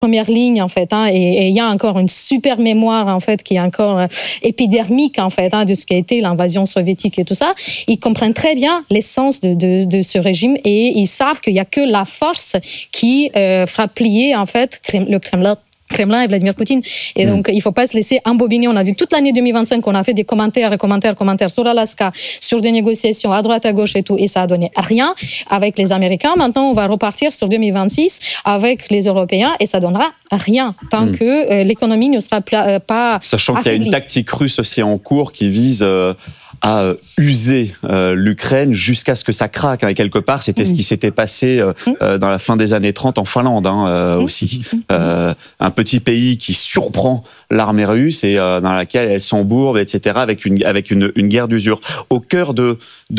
première ligne en fait, et il y a encore une super mémoire en fait qui est encore épidermique en fait de ce qui a été l'invasion soviétique et tout ça. Ils comprennent très bien l'essence de ce régime et ils savent qu'il y a que la force qui fera plier en fait le Kremlin et Vladimir Poutine. Et donc, il ne faut pas se laisser embobiner. On a vu toute l'année 2025 qu'on a fait des commentaires sur l'Alaska, sur des négociations à droite, à gauche et tout, et ça a donné rien avec les Américains. Maintenant, on va repartir sur 2026 avec les Européens et ça donnera rien tant que l'économie ne sera pas Sachant affaiblie. qu'il y a une tactique russe aussi en cours qui vise à user l'Ukraine jusqu'à ce que ça craque. Et quelque part, c'était ce qui s'était passé dans la fin des années 30 en Finlande aussi. Un petit pays qui surprend l'armée russe et dans laquelle elle s'embourbe, etc., avec une guerre d'usure. Au cœur de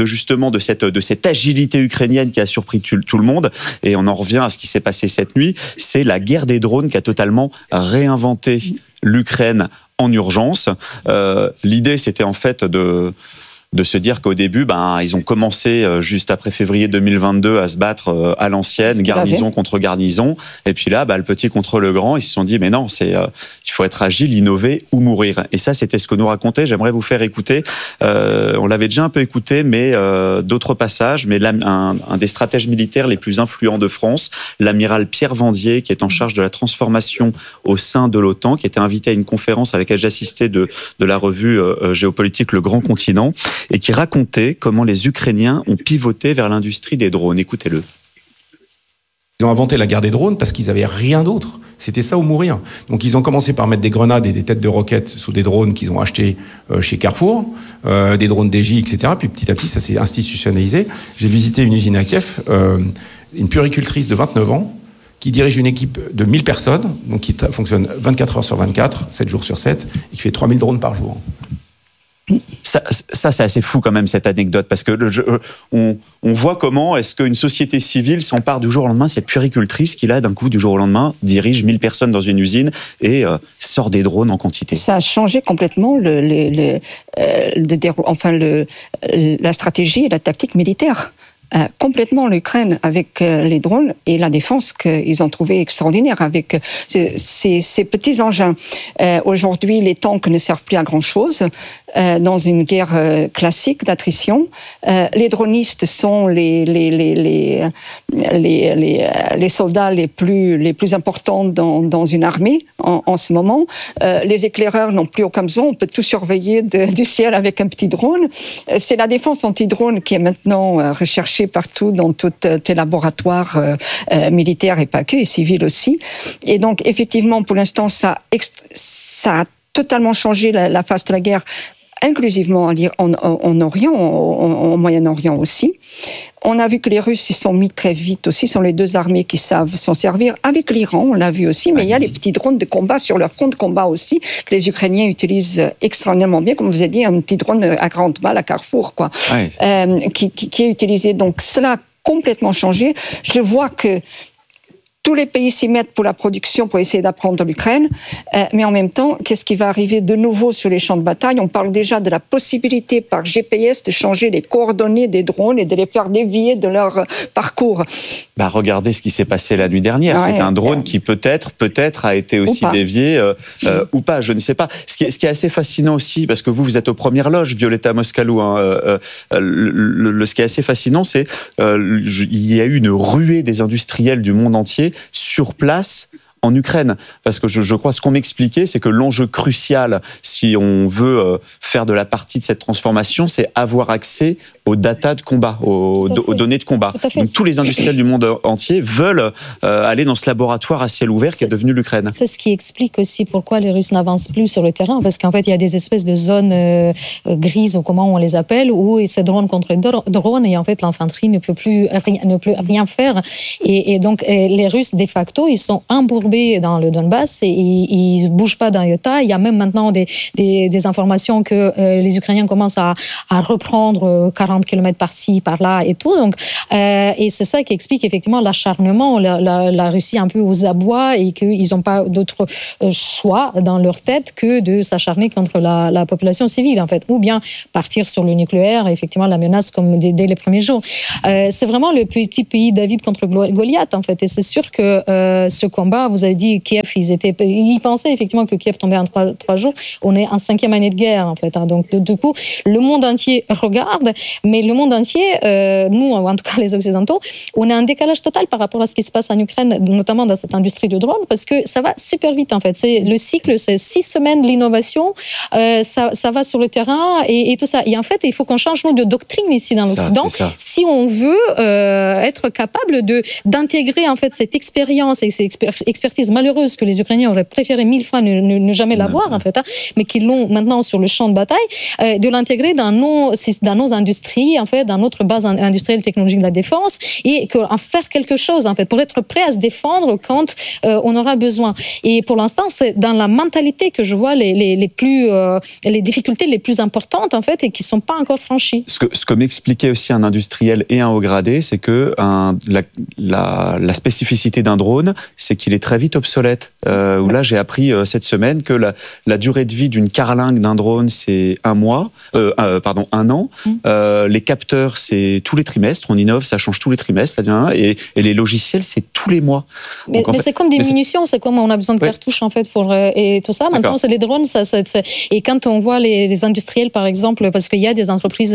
cette agilité ukrainienne qui a surpris tout le monde, et on en revient à ce qui s'est passé cette nuit, c'est la guerre des drones qui a totalement réinventé l'Ukraine en urgence. L'idée, c'était en fait de se dire qu'au début, ils ont commencé juste après février 2022 à se battre à l'ancienne, garnison contre garnison. Et puis là, le petit contre le grand, ils se sont dit, mais non, il faut être agile, innover ou mourir. Et ça, c'était ce que nous racontait. J'aimerais vous faire écouter. On l'avait déjà un peu écouté, mais d'autres passages. Mais un des stratèges militaires les plus influents de France, l'amiral Pierre Vendier, qui est en charge de la transformation au sein de l'OTAN, qui était invité à une conférence à laquelle j'assistais de la revue géopolitique Le Grand Continent, et qui racontait comment les Ukrainiens ont pivoté vers l'industrie des drones. Écoutez-le. Ils ont inventé la guerre des drones parce qu'ils n'avaient rien d'autre. C'était ça ou mourir. Donc ils ont commencé par mettre des grenades et des têtes de roquettes sous des drones qu'ils ont achetés chez Carrefour, des drones DJ, etc. Puis petit à petit, ça s'est institutionnalisé. J'ai visité une usine à Kiev, une puéricultrice de 29 ans, qui dirige une équipe de 1000 personnes, donc qui fonctionne 24 heures sur 24, 7 jours sur 7, et qui fait 3000 drones par jour. Ça, c'est assez fou quand même, cette anecdote, parce que on voit comment est-ce qu'une société civile s'empare du jour au lendemain, cette puéricultrice qui, là, d'un coup, du jour au lendemain, dirige 1000 personnes dans une usine et sort des drones en quantité. Ça a changé complètement la stratégie et la tactique militaire. Complètement l'Ukraine avec les drones et la défense qu'ils ont trouvé extraordinaire avec ces petits engins. Aujourd'hui, les tanks ne servent plus à grand-chose dans une guerre classique d'attrition. Les dronistes sont les soldats les plus importants dans une armée en ce moment. Les éclaireurs n'ont plus aucun besoin. On peut tout surveiller du ciel avec un petit drone. C'est la défense anti-drone qui est maintenant recherchée partout dans tous les laboratoires militaires et pas que, et civils aussi. Et donc, effectivement, pour l'instant, ça a totalement changé la face de la guerre, inclusivement en Orient, au Moyen-Orient aussi. On a vu que les Russes s'y sont mis très vite aussi, sont les deux armées qui savent s'en servir. Avec l'Iran, on l'a vu aussi, mais il y a les petits drones de combat sur leur front de combat aussi, que les Ukrainiens utilisent extraordinairement bien, comme vous avez dit, un petit drone à grande balle à Carrefour, qui est utilisé. Donc cela a complètement changé. Je vois que tous les pays s'y mettent pour la production, pour essayer d'apprendre l'Ukraine, mais en même temps, qu'est-ce qui va arriver de nouveau sur les champs de bataille? On parle déjà de la possibilité par GPS de changer les coordonnées des drones et de les faire dévier de leur parcours. Regardez ce qui s'est passé la nuit dernière. C'est un drone qui peut-être a été aussi dévié ou pas, je ne sais pas. Ce qui est assez fascinant aussi, parce que vous êtes aux premières loges, Violeta Moscalou. Ce qui est assez fascinant, c'est il y a eu une ruée des industriels du monde entier sur place en Ukraine. Parce que je crois, ce qu'on m'expliquait, c'est que l'enjeu crucial, si on veut faire de la partie de cette transformation, c'est avoir accès aux data de combat, aux données de combat. Donc tous les industriels du monde entier veulent aller dans ce laboratoire à ciel ouvert qui est devenu l'Ukraine. C'est ce qui explique aussi pourquoi les Russes n'avancent plus sur le terrain, parce qu'en fait, il y a des espèces de zones grises, ou comment on les appelle, où ils se drone contre drone, et en fait, l'infanterie ne peut plus rien faire. Et donc, les Russes, de facto, ils sont embourbés dans le Donbass et ils ne bougent pas d'un iota. Il y a même maintenant des informations que les Ukrainiens commencent à reprendre 40 km par-ci, par-là et tout. Donc, et c'est ça qui explique effectivement l'acharnement, la Russie un peu aux abois, et qu'ils n'ont pas d'autre choix dans leur tête que de s'acharner contre la population civile, en fait, ou bien partir sur le nucléaire, effectivement, la menace comme dès les premiers jours. C'est vraiment le petit pays David contre Goliath, en fait, et c'est sûr que ce combat, vous vous avez dit Kiev, ils pensaient effectivement que Kiev tombait en trois jours. On est en 5e année de guerre, en fait. Donc, du coup, le monde entier regarde, mais le monde entier, nous, en tout cas les Occidentaux, on a un décalage total par rapport à ce qui se passe en Ukraine, notamment dans cette industrie de drones, parce que ça va super vite, en fait. Le cycle, c'est 6 semaines de l'innovation, ça va sur le terrain et tout ça. Et en fait, il faut qu'on change de doctrine ici dans l'Occident si on veut être capable d'intégrer en fait cette expérience et cette expertise malheureuse que les Ukrainiens auraient préféré 1000 fois ne jamais l'avoir en fait, mais qu'ils l'ont maintenant sur le champ de bataille, de l'intégrer dans nos industries, en fait, dans notre base industrielle technologique de la défense et en faire quelque chose en fait pour être prêt à se défendre quand on aura besoin. Et pour l'instant, c'est dans la mentalité que je vois les difficultés les plus importantes en fait et qui sont pas encore franchies. Ce que m'expliquait aussi un industriel et un haut gradé, c'est que la spécificité d'un drone, c'est qu'il est très vite obsolète. Où là, j'ai appris cette semaine que la durée de vie d'une carlingue d'un drone, c'est 1 an. Les capteurs, c'est tous les trimestres. On innove, ça change tous les trimestres. Ça devient, et les logiciels, c'est tous les mois. Donc, mais c'est comme des munitions. C'est comme on a besoin de cartouches en fait et tout ça. Maintenant, c'est les drones. Et quand on voit les industriels, par exemple, parce qu'il y a des entreprises,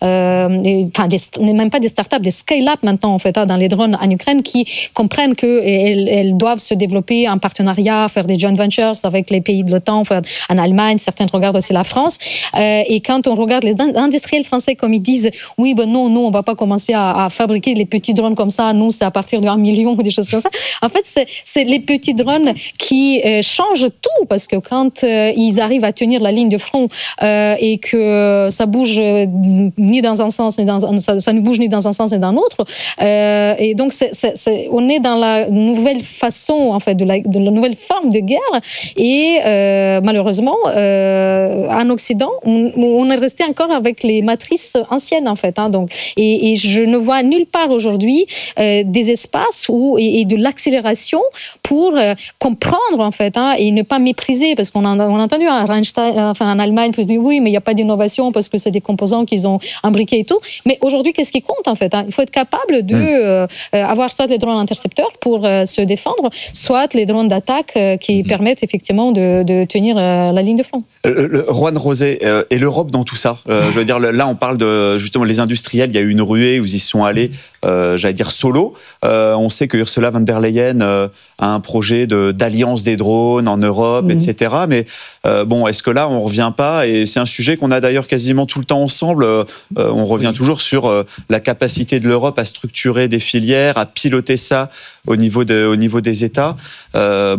même pas des startups, des scale-up maintenant en fait dans les drones en Ukraine qui comprennent qu'elles doivent se développer en partenariat, faire des joint ventures avec les pays de l'OTAN, en Allemagne, certains regardent aussi la France. Et quand on regarde les industriels français, comme ils disent, oui, non, nous, on va pas commencer à fabriquer les petits drones comme ça, nous, c'est à partir de 1 million ou des choses comme ça. En fait, c'est les petits drones qui changent tout, parce que quand ils arrivent à tenir la ligne de front et que ça bouge ni dans un sens, ça ne bouge ni dans un sens ni dans l'autre, et donc on est dans la nouvelle façon en fait de la nouvelle forme de guerre et malheureusement en Occident on est resté encore avec les matrices anciennes en fait donc et je ne vois nulle part aujourd'hui des espaces et de l'accélération pour comprendre en fait et ne pas mépriser, parce qu'on a entendu Rheinstein en Allemagne qui dit oui mais il n'y a pas d'innovation parce que c'est des composants qu'ils ont imbriqués et tout, mais aujourd'hui qu'est-ce qui compte en fait il faut être capable de avoir soit les drones intercepteurs pour se défendre, soit les drones d'attaque qui permettent effectivement de tenir la ligne de front. Juan Rosé, et l'Europe dans tout ça, je veux dire, là on parle de justement les industriels, il y a eu une ruée où ils y sont allés, j'allais dire solo. On sait que Ursula von der Leyen a un projet d'alliance des drones en Europe, etc. Mais bon, est-ce que là on revient pas, et c'est un sujet qu'on a d'ailleurs quasiment tout le temps ensemble, on revient toujours sur la capacité de l'Europe à structurer des filières, à piloter ça au niveau des États. Là,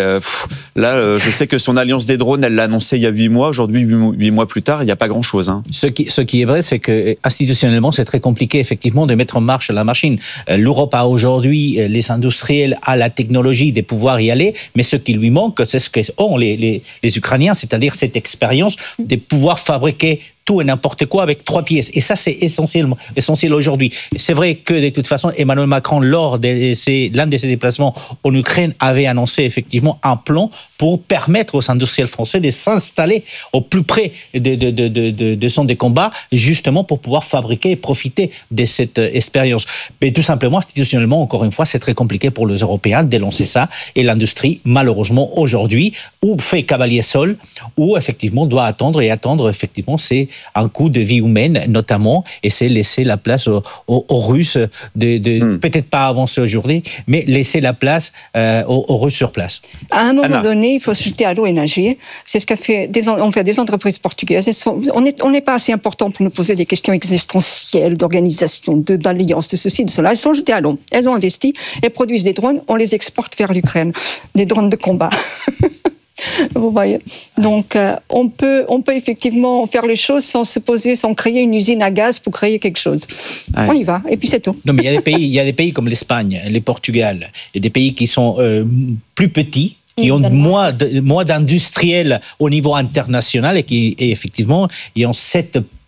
je sais que son alliance des drones, elle l'a annoncé il y a 8 mois. Aujourd'hui, 8 mois plus tard, il n'y a pas grand-chose. Hein. Ce qui est vrai, c'est que institutionnellement, c'est très compliqué, effectivement, de mettre en marche la machine. L'Europe a aujourd'hui les industriels, a la technologie de pouvoir y aller, mais ce qui lui manque, c'est ce qu'ont les Ukrainiens, c'est-à-dire cette expérience de pouvoir fabriquer tout et n'importe quoi avec 3 pièces. Et ça, c'est essentiel aujourd'hui. C'est vrai que, de toute façon, Emmanuel Macron, lors de l'un de ses déplacements en Ukraine, avait annoncé effectivement un plan pour permettre aux industriels français de s'installer au plus près de son des combats, justement pour pouvoir fabriquer et profiter de cette expérience. Mais tout simplement, institutionnellement, encore une fois, c'est très compliqué pour les Européens de lancer ça. Et l'industrie, malheureusement, aujourd'hui, ou fait cavalier seul, ou effectivement doit attendre, effectivement, c'est un coût de vie humaine, notamment, et c'est laisser la place aux Russes, peut-être pas avancer aujourd'hui, mais laisser la place aux Russes sur place. À un moment donné, il faut se jeter à l'eau et nager. C'est ce qu'a fait des entreprises portugaises. On n'est pas assez important pour nous poser des questions existentielles, d'organisation, d'alliance, de ceci, de cela. Elles sont jetées à l'eau. Elles ont investi, elles produisent des drones, on les exporte vers l'Ukraine. Des drones de combat. Vous voyez. Donc, on peut effectivement faire les choses sans se poser, sans créer une usine à gaz pour créer quelque chose. Ouais. On y va, et puis c'est tout. Non, mais il y a des pays comme l'Espagne, le Portugal, et des pays qui sont plus petits, qui ont moins d'industriels au niveau international et qui, effectivement, ils ont cette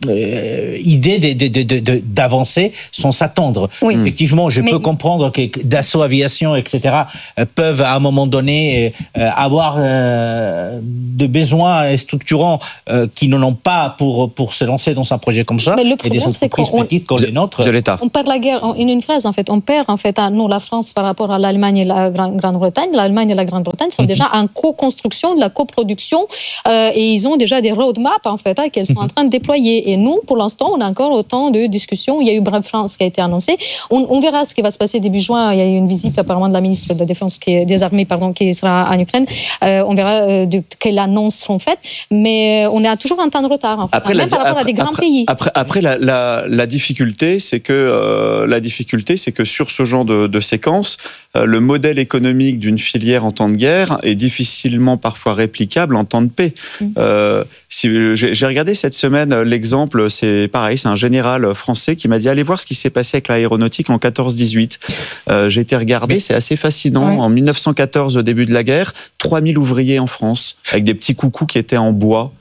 idée d'avancer sans s'attendre. Oui. Effectivement, je peux comprendre que Dassault Aviation, etc., peuvent à un moment donné avoir des besoins structurants qui n'en ont pas pour se lancer dans un projet comme ça. Mais le et des problème, c'est entreprises petites comme les nôtres. Violetta. On perd la guerre en une phrase, en fait. On perd, en fait, nous, la France, par rapport à l'Allemagne et la Grande-Bretagne. L'Allemagne et la Grande-Bretagne sont déjà en co-construction, de la coproduction, et ils ont déjà des roadmaps, en fait, qu'elles sont en train de déployer. Et nous, pour l'instant, on a encore autant de discussions. Il y a eu Brave France qui a été annoncé. On verra ce qui va se passer début juin. Il y a eu une visite, apparemment, de la ministre de la Défense, des Armées, qui sera en Ukraine. On verra quelles annonces seront faites. Mais on a toujours un temps de retard, en fait. Après, même par rapport à des grands pays. Après la difficulté, c'est que sur ce genre de séquence, le modèle économique d'une filière en temps de guerre est difficilement parfois réplicable en temps de paix. J'ai regardé cette semaine l'exemple, c'est pareil, c'est un général français qui m'a dit allez voir ce qui s'est passé avec l'aéronautique en 14-18. J'ai été regarder, c'est assez fascinant. Ouais. En 1914, au début de la guerre, 3000 ouvriers en France, avec des petits coucous qui étaient en bois,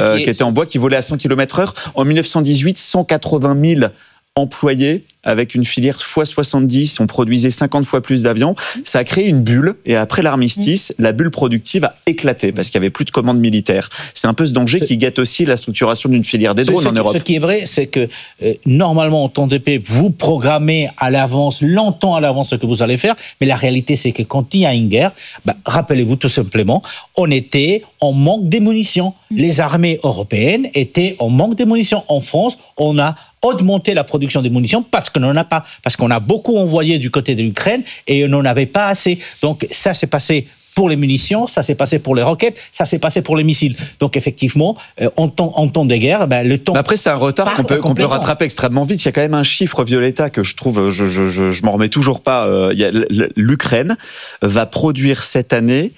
qui volaient à 100 km/h. En 1918, 180 000 employés avec une filière x70, on produisait 50 fois plus d'avions. Ça a créé une bulle, et après l'armistice, la bulle productive a éclaté parce qu'il n'y avait plus de commandes militaires. C'est un peu ce danger qui guette aussi la structuration d'une filière des drones en Europe. Ce qui est vrai, c'est que normalement, en temps de paix, vous programmez à l'avance, longtemps à l'avance, ce que vous allez faire, mais la réalité, c'est que quand il y a une guerre, rappelez-vous tout simplement, on était en manque de munitions. Les armées européennes étaient en manque de munitions. En France, on a augmenté la production de munitions parce qu'on n'en a pas, parce qu'on a beaucoup envoyé du côté de l'Ukraine et on n'en avait pas assez. Donc ça s'est passé pour les munitions, ça s'est passé pour les roquettes, ça s'est passé pour les missiles. Donc effectivement, en temps de guerre, le temps... Après, c'est un retard qu'on peut rattraper extrêmement vite. Il y a quand même un chiffre, Violetta, que je trouve, je m'en remets toujours pas. L'Ukraine va produire cette année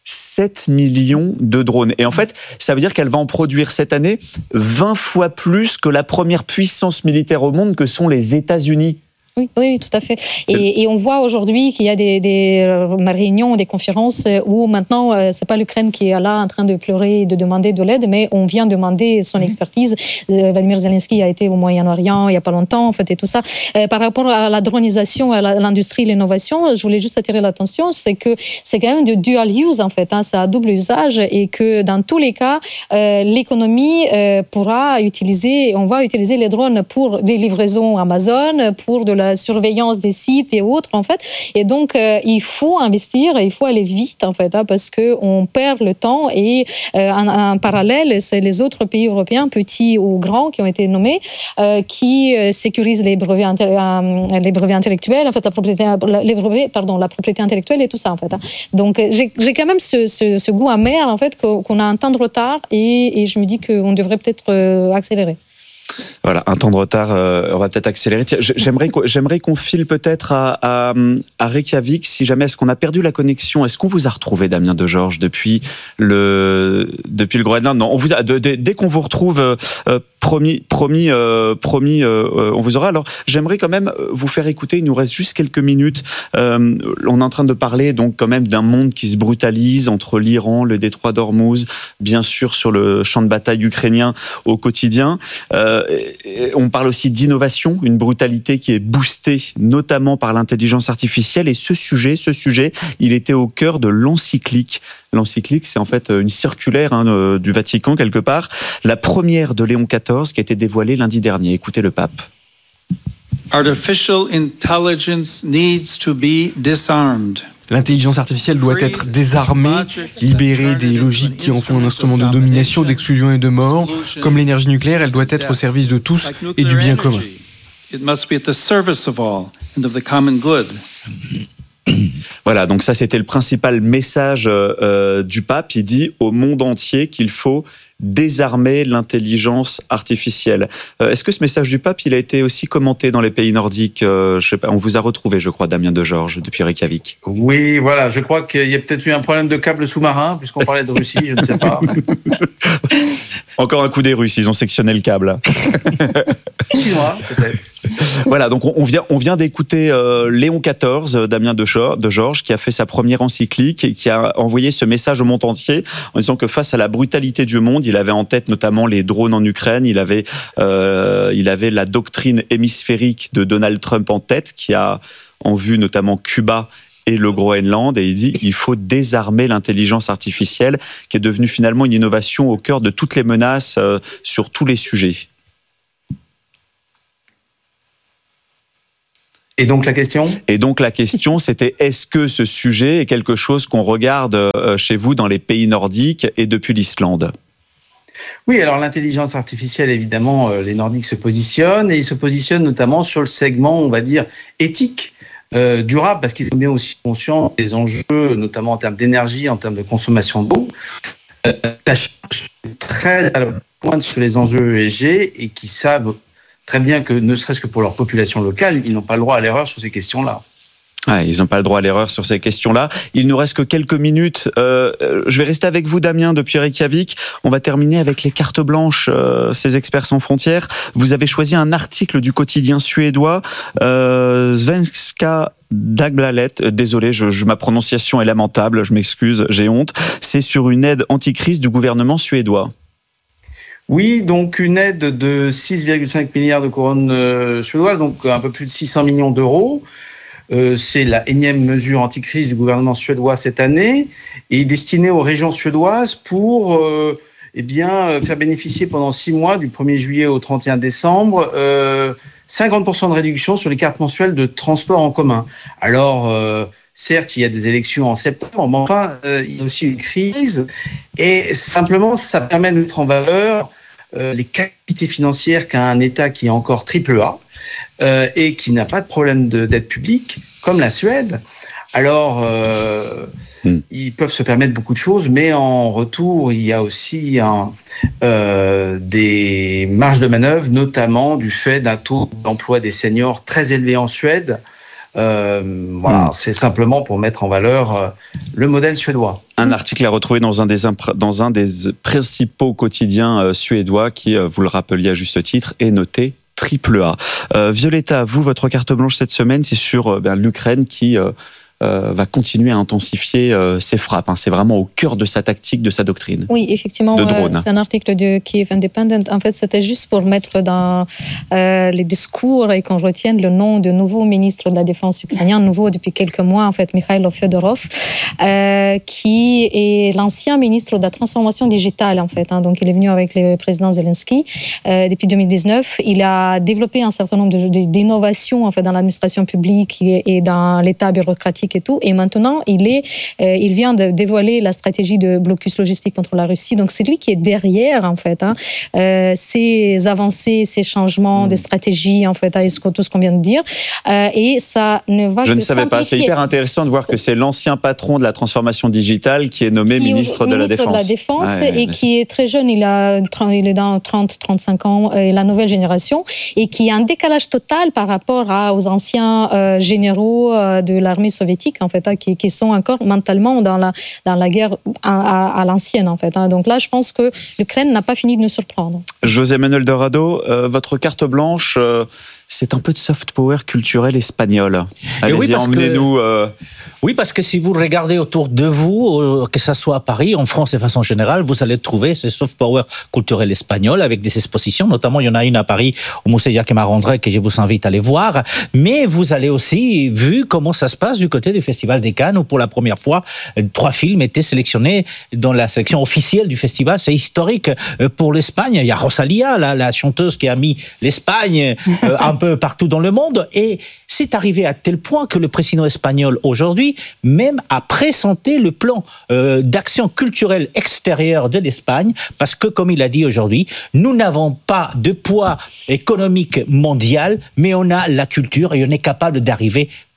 7 millions de drones. Et en fait, ça veut dire qu'elle va en produire cette année 20 fois plus que la première puissance militaire au monde que sont les États-Unis. Oui, tout à fait. Et on voit aujourd'hui qu'il y a des réunions, des conférences où maintenant, c'est pas l'Ukraine qui est là en train de pleurer et de demander de l'aide, mais on vient demander son expertise. Vladimir Zelensky a été au Moyen-Orient il y a pas longtemps, en fait, et tout ça. Par rapport à la dronisation, à l'industrie, l'innovation, je voulais juste attirer l'attention, c'est que c'est quand même de dual use, en fait. C'est à double usage et que dans tous les cas, l'économie pourra utiliser, on va utiliser les drones pour des livraisons Amazon, pour de la surveillance des sites et autres, en fait. Et donc, il faut investir, il faut aller vite, en fait, parce qu'on perd le temps. Et en parallèle, c'est les autres pays européens, petits ou grands, qui ont été nommés, qui sécurisent les brevets intellectuels, en fait, la propriété intellectuelle et tout ça, en fait. Donc, j'ai quand même ce goût amer, en fait, qu'on a un temps de retard et je me dis qu'on devrait peut-être accélérer. Voilà, un temps de retard, on va peut-être accélérer. Tiens, j'aimerais qu'on file peut-être à Reykjavik, si jamais, est-ce qu'on a perdu la connexion? Est-ce qu'on vous a retrouvé, Damien Degeorges, depuis le Groenland? Non, dès qu'on vous retrouve, promis, on vous aura. Alors, j'aimerais quand même vous faire écouter, il nous reste juste quelques minutes. On est en train de parler donc quand même d'un monde qui se brutalise entre l'Iran, le détroit d'Ormuz, bien sûr sur le champ de bataille ukrainien au quotidien. On parle aussi d'innovation, une brutalité qui est boostée notamment par l'intelligence artificielle. Et ce sujet, il était au cœur de l'encyclique. L'encyclique, c'est en fait une circulaire du Vatican quelque part, la première de Léon XIV qui a été dévoilée lundi dernier. Écoutez le pape. Artificial intelligence needs to be disarmed. L'intelligence artificielle doit être désarmée, libérée des logiques qui en font un instrument de domination, d'exclusion et de mort. Comme l'énergie nucléaire, elle doit être au service de tous et du bien commun. Voilà, donc ça c'était le principal message du pape. Il dit au monde entier qu'il faut désarmer l'intelligence artificielle. Est-ce que ce message du pape, il a été aussi commenté dans les pays nordiques? Je sais pas, on vous a retrouvé, je crois, Damien Degeorges, depuis Reykjavik. Oui, voilà, je crois qu'il y a peut-être eu un problème de câble sous-marin, puisqu'on parlait de Russie, je ne sais pas. Encore un coup des Russes, ils ont sectionné le câble. Chinois, peut-être. Voilà, donc on vient d'écouter Léon XIV, Damien de Georges, qui a fait sa première encyclique et qui a envoyé ce message au monde entier en disant que face à la brutalité du monde, il avait en tête notamment les drones en Ukraine, il avait la doctrine hémisphérique de Donald Trump en tête, qui a en vue notamment Cuba et le Groenland, et il dit il faut désarmer l'intelligence artificielle, qui est devenue finalement une innovation au cœur de toutes les menaces sur tous les sujets. Et donc la question, c'était est-ce que ce sujet est quelque chose qu'on regarde chez vous dans les pays nordiques et depuis l'Islande ? Oui, alors l'intelligence artificielle, évidemment, les Nordiques se positionnent, et ils se positionnent notamment sur le segment, on va dire, éthique, durable, parce qu'ils sont bien aussi conscients des enjeux, notamment en termes d'énergie, en termes de consommation d'eau. La Chine est très à la pointe sur les enjeux ESG et qui savent très bien que, ne serait-ce que pour leur population locale, ils n'ont pas le droit à l'erreur sur ces questions-là. Ouais, ils n'ont pas le droit à l'erreur sur ces questions-là. Il nous reste que quelques minutes. Je vais rester avec vous, Damien, depuis Reykjavik. On va terminer avec les cartes blanches, ces experts sans frontières. Vous avez choisi un article du quotidien suédois, Svenska Dagbladet. Désolé, ma prononciation est lamentable, je m'excuse, j'ai honte. C'est sur une aide anticrise du gouvernement suédois. Oui, donc une aide de 6,5 milliards de couronnes suédoises, donc un peu plus de 600 millions d'euros. C'est la énième mesure anticrise du gouvernement suédois cette année et destinée aux régions suédoises pour faire bénéficier pendant 6 mois, du 1er juillet au 31 décembre, 50% de réduction sur les cartes mensuelles de transport en commun. Alors, certes, il y a des élections en septembre, mais enfin, il y a aussi une crise et simplement, ça permet de mettre en valeur les capacités financières qu'a un État qui est encore AAA, et qui n'a pas de problème d'aide publique, comme la Suède. Alors, ils peuvent se permettre beaucoup de choses, mais en retour, il y a aussi des marges de manœuvre, notamment du fait d'un taux d'emploi des seniors très élevé en Suède. Voilà, c'est simplement pour mettre en valeur le modèle suédois. Un article à retrouver dans un des principaux quotidiens suédois qui, vous le rappeliez à juste titre, est noté AAA. Violetta, vous, votre carte blanche cette semaine, c'est sur l'Ukraine qui va continuer à intensifier ses frappes. C'est vraiment au cœur de sa tactique, de sa doctrine. Oui, effectivement, c'est un article de Kiev Independent. En fait, c'était juste pour mettre dans les discours et qu'on retienne le nom du nouveau ministre de la Défense ukrainien, nouveau depuis quelques mois, en fait, Mikhailo Fedorov, qui est l'ancien ministre de la transformation digitale, en fait. Donc, il est venu avec le président Zelensky depuis 2019. Il a développé un certain nombre d'innovations, en fait, dans l'administration publique et dans l'état bureaucratique et tout. Et maintenant, il vient de dévoiler la stratégie de blocus logistique contre la Russie. Donc, c'est lui qui est derrière, en fait, ces avancées, ces changements de stratégie, en fait, tout ce qu'on vient de dire. Et ça ne va que Je ne savais pas. C'est hyper intéressant de voir que c'est l'ancien patron de la transformation digitale qui est nommé ministre de la Défense. Qui est très jeune. Il est dans 30-35 ans, et la nouvelle génération, et qui a un décalage total par rapport aux anciens généraux de l'armée soviétique, en fait, qui sont encore mentalement dans la guerre à l'ancienne, en fait. Donc là, je pense que l'Ukraine n'a pas fini de nous surprendre. José Manuel Dorado, votre carte blanche, c'est un peu de soft power culturel espagnol. Allez-y, emmenez-nous. Oui, parce que si vous regardez autour de vous, que ce soit à Paris, en France et de façon générale, vous allez trouver ce soft power culturel espagnol avec des expositions. Notamment, il y en a une à Paris au musée Jacques Marandré que je vous invite à aller voir. Mais vous allez aussi vu comment ça se passe du côté du Festival des Cannes, où pour la première fois, 3 films étaient sélectionnés dans la sélection officielle du festival. C'est historique pour l'Espagne. Il y a Rosalía, la chanteuse qui a mis l'Espagne un peu partout dans le monde. Et c'est arrivé à tel point que le président espagnol aujourd'hui même a présenté le plan d'action culturelle extérieure de l'Espagne, parce que, comme il a dit aujourd'hui, nous n'avons pas de poids économique mondial, mais on a la culture et on est capable d'arriver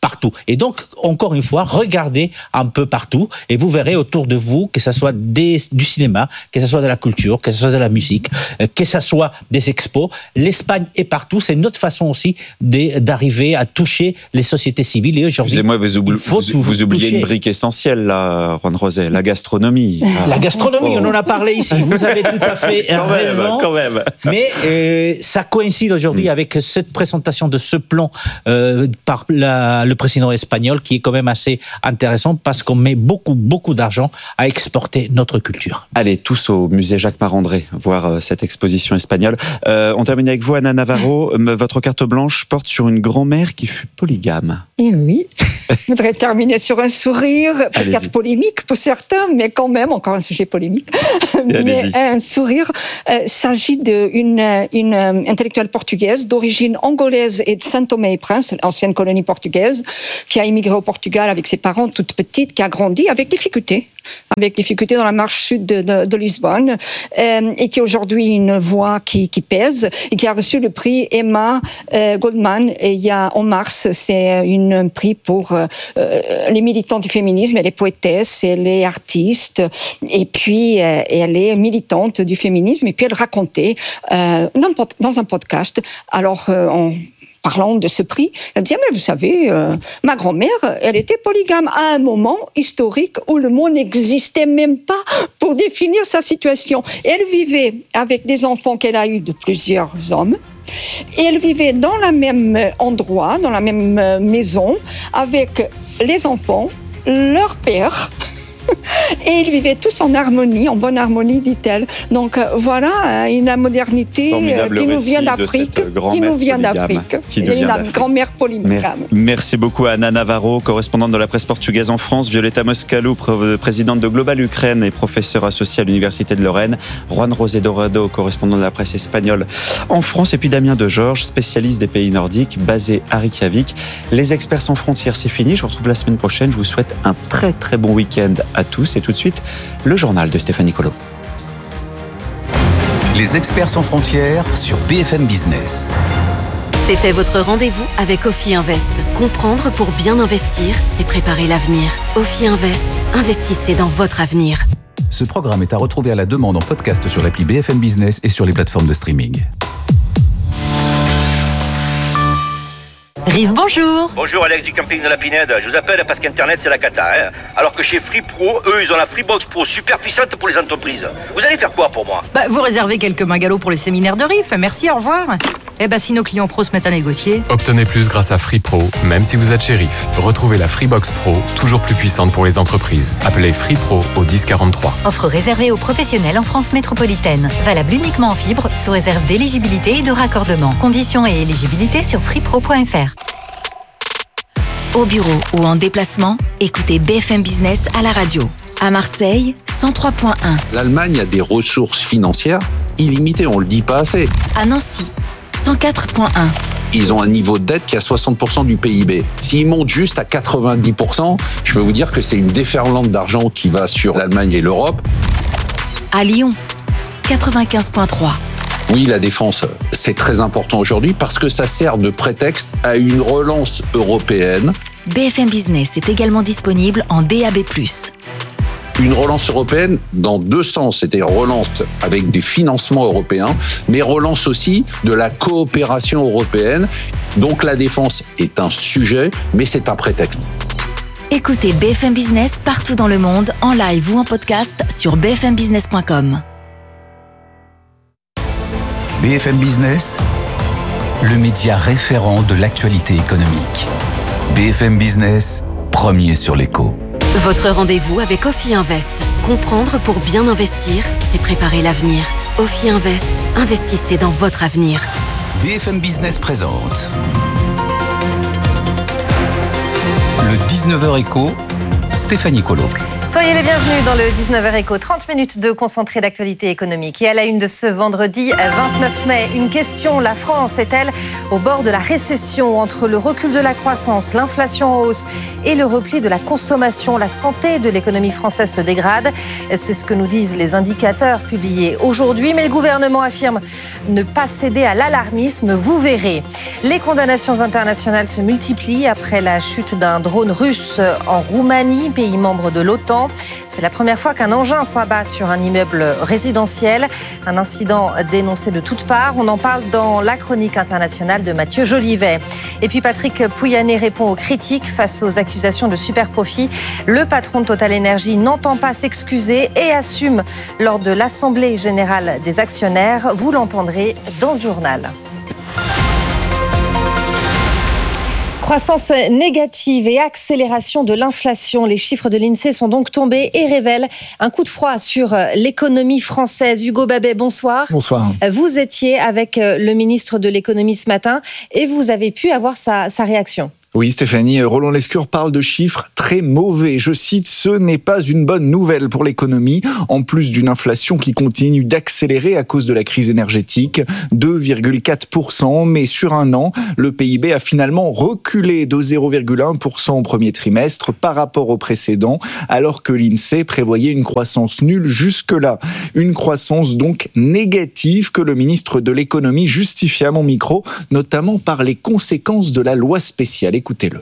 partout. Et donc, encore une fois, regardez un peu partout et vous verrez autour de vous, que ce soit du cinéma, que ce soit de la culture, que ce soit de la musique, que ce soit des expos. L'Espagne est partout. C'est notre façon aussi d'arriver à toucher les sociétés civiles. Et aujourd'hui, excusez-moi, vous oubliez une brique essentielle, là, Juan José, la gastronomie. La gastronomie, on en a parlé ici. Vous avez tout à fait raison. Quand même. Mais ça coïncide aujourd'hui avec cette présentation de ce plan par le président espagnol, qui est quand même assez intéressant parce qu'on met beaucoup d'argent à exporter notre culture. Allez, tous au musée Jacques Marandré, voir cette exposition espagnole. On termine avec vous, Anna Navarro. Votre carte blanche porte sur une grand-mère qui fut polygame. Et oui, je voudrais terminer sur un sourire, peut-être polémique pour certains, mais quand même, encore un sujet polémique. Mais un sourire, s'agit d'une intellectuelle portugaise d'origine angolaise et de Saint-Thomé-et-Prince, ancienne colonie portugaise, qui a immigré au Portugal avec ses parents toute petite, qui a grandi avec difficulté dans la marge sud de Lisbonne, et qui est aujourd'hui une voix qui pèse, et qui a reçu le prix Emma Goldman en mars. C'est un prix pour les militants du féminisme. Elle est poétesse, elle est artiste, et puis elle est militante du féminisme, et puis elle racontait dans un podcast, en parlant de ce prix, elle disait, mais vous savez, ma grand-mère, elle était polygame à un moment historique où le mot n'existait même pas pour définir sa situation. Elle vivait avec des enfants qu'elle a eus de plusieurs hommes, et elle vivait dans le même endroit, dans la même maison, avec les enfants, leur père, et ils vivaient tous en harmonie, en bonne harmonie, dit-elle. Donc voilà, une modernité qui nous vient d'Afrique, une grand-mère polygame. Merci beaucoup à Anna Navarro, correspondante de la presse portugaise en France, Violeta Moscalou, présidente de Global Ukraine et professeure associée à l'Université de Lorraine, Juan José Dorado, correspondant de la presse espagnole en France, et puis Damien Degeorges, spécialiste des pays nordiques, basé à Reykjavik. Les experts sans frontières, c'est fini. Je vous retrouve la semaine prochaine. Je vous souhaite un très très bon week-end à tous, et tout de suite, le journal de Stéphanie Colo. Les experts sans frontières sur BFM Business. C'était votre rendez-vous avec Ophi Invest. Comprendre pour bien investir, c'est préparer l'avenir. Ophi Invest, investissez dans votre avenir. Ce programme est à retrouver à la demande en podcast sur l'appli BFM Business et sur les plateformes de streaming. Rive, bonjour. Bonjour, Alex du camping de la Pinède. Je vous appelle parce qu'Internet, c'est la cata. Alors que chez Free Pro, eux, ils ont la Freebox Pro super puissante pour les entreprises. Vous allez faire quoi pour moi ? Vous réservez quelques bungalows pour le séminaire de Rive. Merci, au revoir. Si nos clients pros se mettent à négocier... Obtenez plus grâce à Free Pro, même si vous êtes chez Rive. Retrouvez la Freebox Pro, toujours plus puissante pour les entreprises. Appelez Free Pro au 1043. Offre réservée aux professionnels en France métropolitaine. Valable uniquement en fibre, sous réserve d'éligibilité et de raccordement. Conditions et éligibilité sur freepro.fr. Au bureau ou en déplacement, écoutez BFM Business à la radio. À Marseille, 103.1. L'Allemagne a des ressources financières illimitées, on le dit pas assez. À Nancy, 104.1. Ils ont un niveau de dette qui est à 60% du PIB. S'ils montent juste à 90%, je peux vous dire que c'est une déferlante d'argent qui va sur l'Allemagne et l'Europe. À Lyon, 95.3. Oui, la défense, c'est très important aujourd'hui parce que ça sert de prétexte à une relance européenne. BFM Business est également disponible en DAB+. Une relance européenne dans deux sens, c'est-à-dire relance avec des financements européens, mais relance aussi de la coopération européenne. Donc la défense est un sujet, mais c'est un prétexte. Écoutez BFM Business partout dans le monde, en live ou en podcast sur bfmbusiness.com. BFM Business, le média référent de l'actualité économique. BFM Business, premier sur l'écho. Votre rendez-vous avec Ophi Invest. Comprendre pour bien investir, c'est préparer l'avenir. Ophi Invest, investissez dans votre avenir. BFM Business présente le 19h Écho, Stéphanie Colo. Soyez les bienvenus dans le 19h Éco, 30 minutes de concentré d'actualité économique. Et à la une de ce vendredi 29 mai, une question, la France est-elle au bord de la récession? Entre le recul de la croissance, l'inflation en hausse et le repli de la consommation, la santé de l'économie française se dégrade. C'est ce que nous disent les indicateurs publiés aujourd'hui. Mais le gouvernement affirme ne pas céder à l'alarmisme, vous verrez. Les condamnations internationales se multiplient après la chute d'un drone russe en Roumanie, pays membre de l'OTAN. C'est la première fois qu'un engin s'abat sur un immeuble résidentiel. Un incident dénoncé de toutes parts. On en parle dans la chronique internationale de Mathieu Jolivet. Et puis Patrick Pouyanné répond aux critiques face aux accusations de superprofit. Le patron de Total Energy n'entend pas s'excuser et assume lors de l'Assemblée générale des actionnaires. Vous l'entendrez dans ce journal. Croissance négative et accélération de l'inflation. Les chiffres de l'INSEE sont donc tombés et révèlent un coup de froid sur l'économie française. Hugo Babet, bonsoir. Bonsoir. Vous étiez avec le ministre de l'économie ce matin et vous avez pu avoir sa réaction. Oui, Stéphanie, Roland Lescure parle de chiffres très mauvais. Je cite, ce n'est pas une bonne nouvelle pour l'économie, en plus d'une inflation qui continue d'accélérer à cause de la crise énergétique, 2,4%, mais sur un an, le PIB a finalement reculé de 0,1% au premier trimestre par rapport au précédent, alors que l'INSEE prévoyait une croissance nulle jusque-là. Une croissance donc négative que le ministre de l'économie justifie à mon micro, notamment par les conséquences de la loi spéciale. Écoutez-le.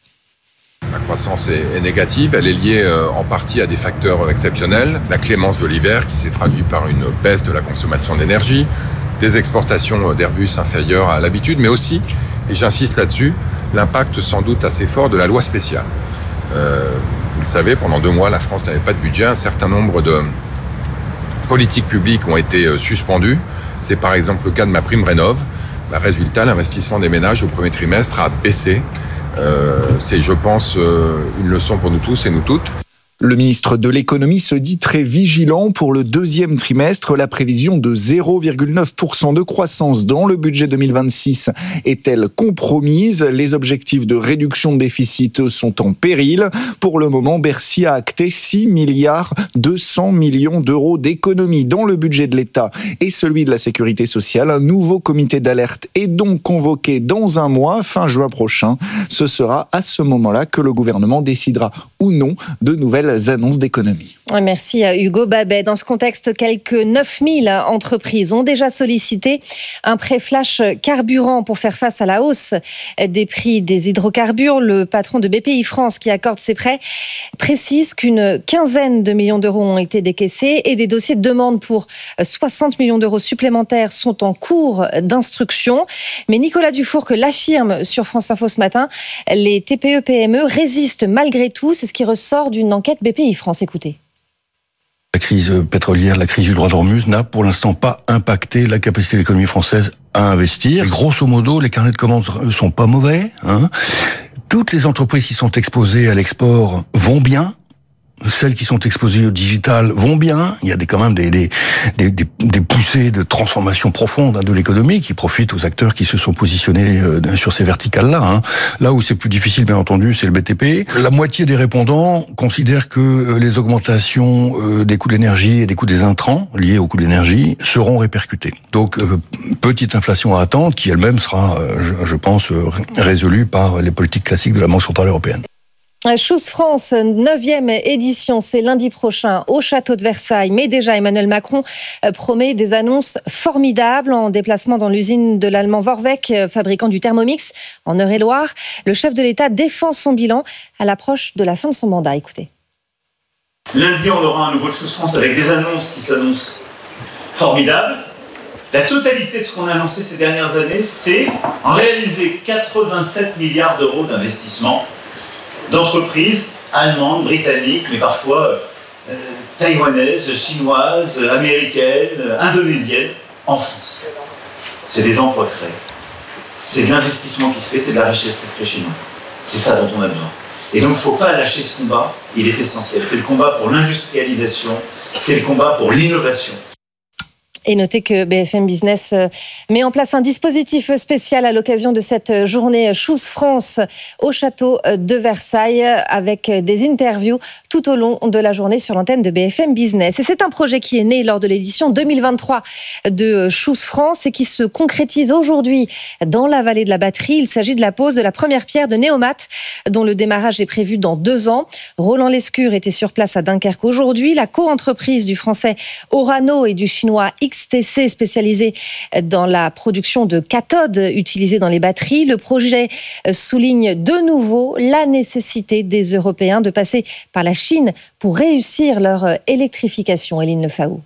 La croissance est négative, elle est liée en partie à des facteurs exceptionnels, la clémence de l'hiver qui s'est traduite par une baisse de la consommation d'énergie, des exportations d'Airbus inférieures à l'habitude, mais aussi, et j'insiste là-dessus, l'impact sans doute assez fort de la loi spéciale. Vous le savez, pendant 2 mois, la France n'avait pas de budget, un certain nombre de politiques publiques ont été suspendues, c'est par exemple le cas de MaPrimeRénov'. Résultat, l'investissement des ménages au premier trimestre a baissé. C'est, je pense, une leçon pour nous tous et nous toutes. Le ministre de l'économie se dit très vigilant pour le deuxième trimestre. La prévision de 0,9% de croissance dans le budget 2026 est-elle compromise? Les objectifs de réduction de déficit sont en péril. Pour le moment, Bercy a acté 6 milliards 200 millions d'euros d'économies dans le budget de l'État et celui de la sécurité sociale. Un nouveau comité d'alerte est donc convoqué dans un mois, fin juin prochain. Ce sera à ce moment-là que le gouvernement décidera ou non de nouvelles annonces d'économie. Merci à Hugo Babet. Dans ce contexte, quelques 9000 entreprises ont déjà sollicité un prêt flash carburant pour faire face à la hausse des prix des hydrocarbures. Le patron de BPI France qui accorde ces prêts précise qu'une quinzaine de millions d'euros ont été décaissés et des dossiers de demande pour 60 millions d'euros supplémentaires sont en cours d'instruction. Mais Nicolas Dufourcq l'affirme sur France Info ce matin, les TPE-PME résistent malgré tout. C'est ce qui ressort d'une enquête BPI France. Écoutez. La crise pétrolière, la crise du droit d'Ormuz n'a pour l'instant pas impacté la capacité de l'économie française à investir. Grosso modo, les carnets de commandes sont pas mauvais. Toutes les entreprises qui sont exposées à l'export vont bien. Celles qui sont exposées au digital vont bien. Il y a quand même des poussées de transformation profonde de l'économie qui profitent aux acteurs qui se sont positionnés sur ces verticales-là. Là où c'est plus difficile, bien entendu, c'est le BTP. La moitié des répondants considèrent que les augmentations des coûts de l'énergie et des coûts des intrants liés aux coûts de l'énergie seront répercutés. Donc, petite inflation à attendre qui elle-même sera, je pense, résolue par les politiques classiques de la Banque centrale européenne. Chose France, 9e édition, c'est lundi prochain au château de Versailles. Mais déjà, Emmanuel Macron promet des annonces formidables en déplacement dans l'usine de l'allemand Vorwerk, fabricant du Thermomix en Eure-et-Loire. Le chef de l'État défend son bilan à l'approche de la fin de son mandat. Écoutez. Lundi, on aura un nouveau Chose France avec des annonces qui s'annoncent formidables. La totalité de ce qu'on a annoncé ces dernières années, c'est réaliser 87 milliards d'euros d'investissement d'entreprises allemandes, britanniques, mais parfois taïwanaises, chinoises, américaines, indonésiennes, en France. C'est des emplois créés. C'est de l'investissement qui se fait, c'est de la richesse qui se crée chez nous. C'est ça dont on a besoin. Et donc il ne faut pas lâcher ce combat, il est essentiel. C'est le combat pour l'industrialisation, c'est le combat pour l'innovation. Et notez que BFM Business met en place un dispositif spécial à l'occasion de cette journée Choose France au château de Versailles avec des interviews tout au long de la journée sur l'antenne de BFM Business. Et c'est un projet qui est né lors de l'édition 2023 de Choose France et qui se concrétise aujourd'hui dans la vallée de la Batterie. Il s'agit de la pose de la première pierre de Neomat dont le démarrage est prévu dans 2 ans. Roland Lescure était sur place à Dunkerque aujourd'hui. La co-entreprise du français Orano et du chinois XTC spécialisé dans la production de cathodes utilisées dans les batteries. Le projet souligne de nouveau la nécessité des Européens de passer par la Chine pour réussir leur électrification. Eline Lefaou.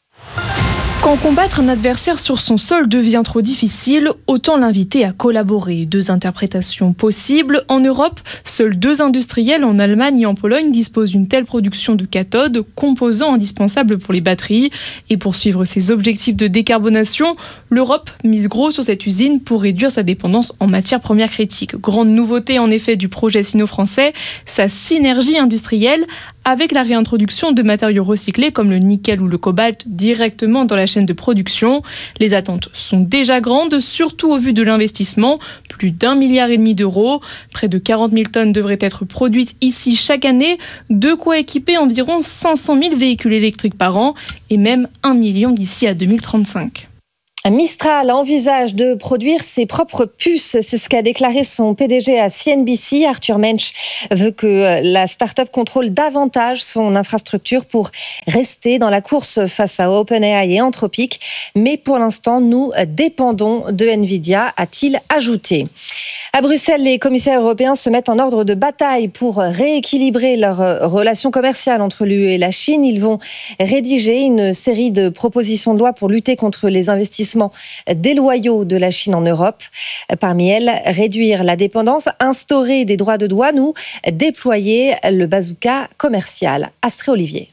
Quand combattre un adversaire sur son sol devient trop difficile, autant l'inviter à collaborer. 2 interprétations possibles. En Europe, seuls 2 industriels en Allemagne et en Pologne disposent d'une telle production de cathodes, composants indispensables pour les batteries. Et pour suivre ses objectifs de décarbonation, l'Europe mise gros sur cette usine pour réduire sa dépendance en matières premières critiques. Grande nouveauté en effet du projet sino-français, sa synergie industrielle avec la réintroduction de matériaux recyclés comme le nickel ou le cobalt directement dans la chaîne de production. Les attentes sont déjà grandes, surtout au vu de l'investissement, plus d'1,5 milliard d'euros. Près de 40 000 tonnes devraient être produites ici chaque année, de quoi équiper environ 500 000 véhicules électriques par an et même 1 million d'ici à 2035. Mistral envisage de produire ses propres puces. C'est ce qu'a déclaré son PDG à CNBC. Arthur Mensch veut que la start-up contrôle davantage son infrastructure pour rester dans la course face à OpenAI et Anthropic. Mais pour l'instant, nous dépendons de Nvidia, a-t-il ajouté. À Bruxelles, les commissaires européens se mettent en ordre de bataille pour rééquilibrer leurs relations commerciales entre l'UE et la Chine. Ils vont rédiger une série de propositions de loi pour lutter contre les investissements déloyaux de la Chine en Europe. Parmi elles, réduire la dépendance, instaurer des droits de douane ou déployer le bazooka commercial. Astrée Olivier.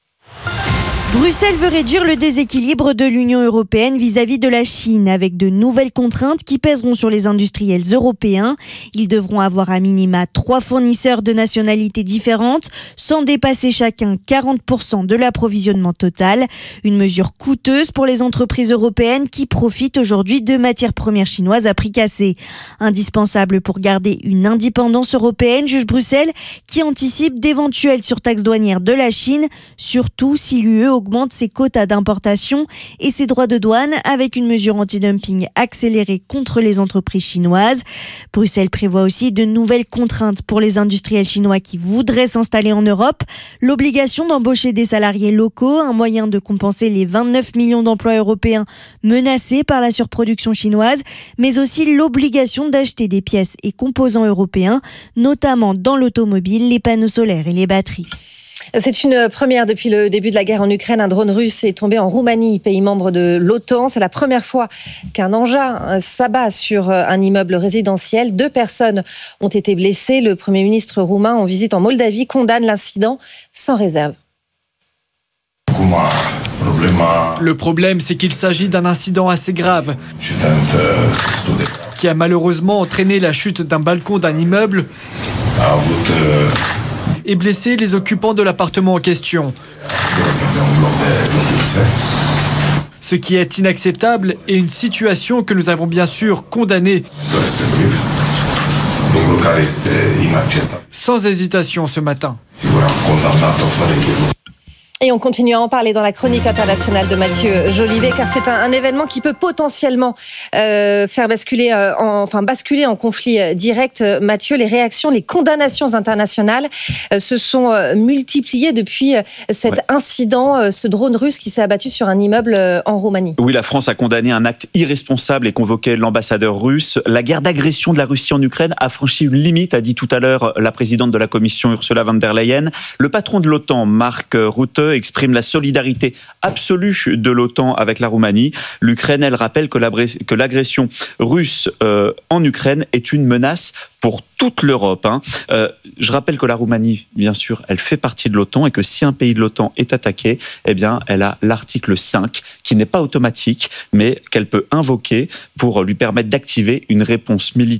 Bruxelles veut réduire le déséquilibre de l'Union européenne vis-à-vis de la Chine avec de nouvelles contraintes qui pèseront sur les industriels européens. Ils devront avoir à minima 3 fournisseurs de nationalités différentes sans dépasser chacun 40% de l'approvisionnement total. Une mesure coûteuse pour les entreprises européennes qui profitent aujourd'hui de matières premières chinoises à prix cassé. Indispensable pour garder une indépendance européenne, juge Bruxelles, qui anticipe d'éventuelles surtaxes douanières de la Chine, surtout si l'UE augmente ses quotas d'importation et ses droits de douane avec une mesure anti-dumping accélérée contre les entreprises chinoises. Bruxelles prévoit aussi de nouvelles contraintes pour les industriels chinois qui voudraient s'installer en Europe. L'obligation d'embaucher des salariés locaux, un moyen de compenser les 29 millions d'emplois européens menacés par la surproduction chinoise, mais aussi l'obligation d'acheter des pièces et composants européens, notamment dans l'automobile, les panneaux solaires et les batteries. C'est une première depuis le début de la guerre en Ukraine. Un drone russe est tombé en Roumanie, pays membre de l'OTAN. C'est la première fois qu'un engin s'abat sur un immeuble résidentiel. 2 personnes ont été blessées. Le Premier ministre roumain en visite en Moldavie condamne l'incident sans réserve. Le problème, c'est qu'il s'agit d'un incident assez grave qui a malheureusement entraîné la chute d'un balcon d'un immeuble et blessé les occupants de l'appartement en question. Ce qui est inacceptable et une situation que nous avons bien sûr condamnée sans hésitation ce matin. Et on continue à en parler dans la chronique internationale de Mathieu Jolivet, car c'est un événement qui peut potentiellement faire basculer en conflit direct. Mathieu, les réactions, les condamnations internationales se sont multipliées depuis cet incident, ce drone russe qui s'est abattu sur un immeuble en Roumanie. Oui, la France a condamné un acte irresponsable et convoqué l'ambassadeur russe. La guerre d'agression de la Russie en Ukraine a franchi une limite, a dit tout à l'heure la présidente de la Commission, Ursula von der Leyen. Le patron de l'OTAN, Mark Rutte, exprime la solidarité absolue de l'OTAN avec la Roumanie. L'Ukraine, elle rappelle que l'agression russe en Ukraine est une menace pour toute l'Europe. Je rappelle que la Roumanie, bien sûr, elle fait partie de l'OTAN et que si un pays de l'OTAN est attaqué, eh bien, elle a l'article 5 qui n'est pas automatique, mais qu'elle peut invoquer pour lui permettre d'activer une réponse militaire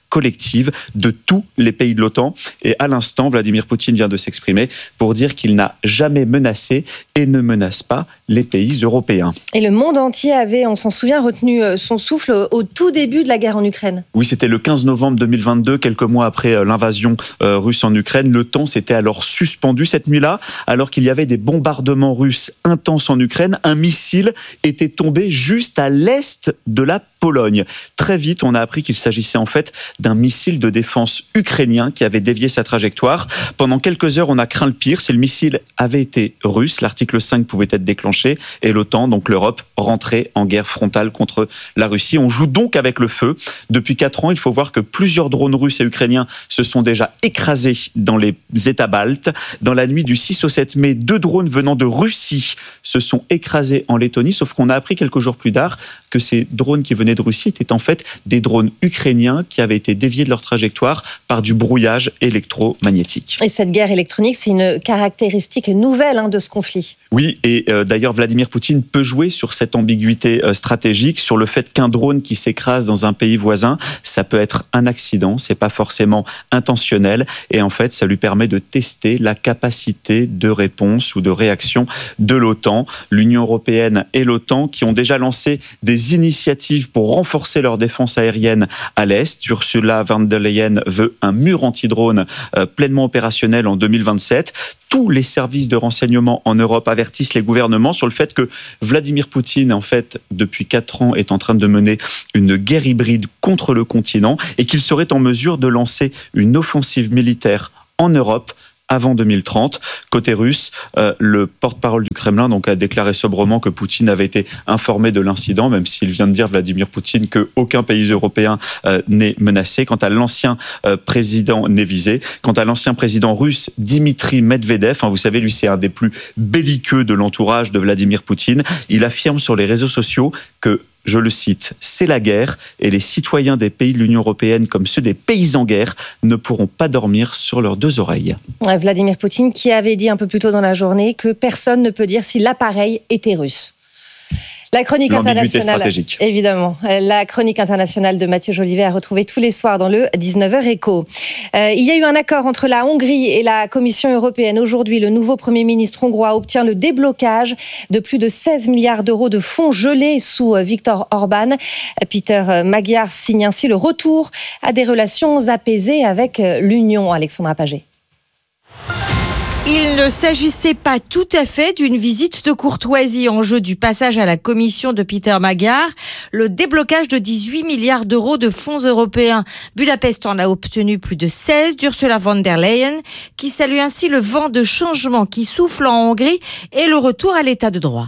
collective de tous les pays de l'OTAN. Et à l'instant, Vladimir Poutine vient de s'exprimer pour dire qu'il n'a jamais menacé et ne menace pas les pays européens. Et le monde entier avait, on s'en souvient, retenu son souffle au tout début de la guerre en Ukraine. Oui, c'était le 15 novembre 2022, quelques mois après l'invasion russe en Ukraine. Le temps s'était alors suspendu cette nuit-là, alors qu'il y avait des bombardements russes intenses en Ukraine. Un missile était tombé juste à l'est de la Pologne. Très vite, on a appris qu'il s'agissait en fait d'un missile de défense ukrainien qui avait dévié sa trajectoire. Pendant quelques heures, on a craint le pire. Si le missile avait été russe, l'article 5 pouvait être déclenché et l'OTAN, donc l'Europe, rentrait en guerre frontale contre la Russie. On joue donc avec le feu. Depuis 4 ans, il faut voir que plusieurs drones russes et ukrainiens se sont déjà écrasés dans les États baltes. Dans la nuit du 6 au 7 mai, 2 drones venant de Russie se sont écrasés en Lettonie, sauf qu'on a appris quelques jours plus tard que ces drones qui venaient de Russie étaient en fait des drones ukrainiens qui avaient été déviés de leur trajectoire par du brouillage électromagnétique. Et cette guerre électronique, c'est une caractéristique nouvelle de ce conflit. Oui, et d'ailleurs Vladimir Poutine peut jouer sur cette ambiguïté stratégique, sur le fait qu'un drone qui s'écrase dans un pays voisin, ça peut être un accident, c'est pas forcément intentionnel, et en fait ça lui permet de tester la capacité de réponse ou de réaction de l'OTAN. L'Union européenne et l'OTAN qui ont déjà lancé des initiatives pour renforcer leur défense aérienne à l'Est. Ursula von der Leyen veut un mur anti-drone pleinement opérationnel en 2027. Tous les services de renseignement en Europe avertissent les gouvernements sur le fait que Vladimir Poutine, en fait, depuis 4 ans, est en train de mener une guerre hybride contre le continent et qu'il serait en mesure de lancer une offensive militaire en Europe avant 2030. Côté russe, le porte-parole du Kremlin donc, a déclaré sobrement que Poutine avait été informé de l'incident, même s'il vient de dire, Vladimir Poutine, qu'aucun pays européen n'est menacé. Quant à l'ancien président n'est visé. Quant à l'ancien président russe, Dimitri Medvedev, vous savez, lui, c'est un des plus belliqueux de l'entourage de Vladimir Poutine. Il affirme sur les réseaux sociaux que, je le cite, « C'est la guerre et les citoyens des pays de l'Union européenne comme ceux des pays en guerre ne pourront pas dormir sur leurs 2 oreilles. » Vladimir Poutine qui avait dit un peu plus tôt dans la journée que personne ne peut dire si l'appareil était russe. La chronique internationale, évidemment. La chronique internationale de Mathieu Jolivet à retrouver tous les soirs dans le 19h Écho. Il y a eu un accord entre la Hongrie et la Commission européenne. Aujourd'hui, le nouveau Premier ministre hongrois obtient le déblocage de plus de 16 milliards d'euros de fonds gelés sous Viktor Orban. Peter Magyar signe ainsi le retour à des relations apaisées avec l'Union. Alexandra Paget. Il ne s'agissait pas tout à fait d'une visite de courtoisie en jeu du passage à la commission de Peter Magyar. Le déblocage de 18 milliards d'euros de fonds européens. Budapest en a obtenu plus de 16 d'Ursula von der Leyen, qui salue ainsi le vent de changement qui souffle en Hongrie et le retour à l'état de droit.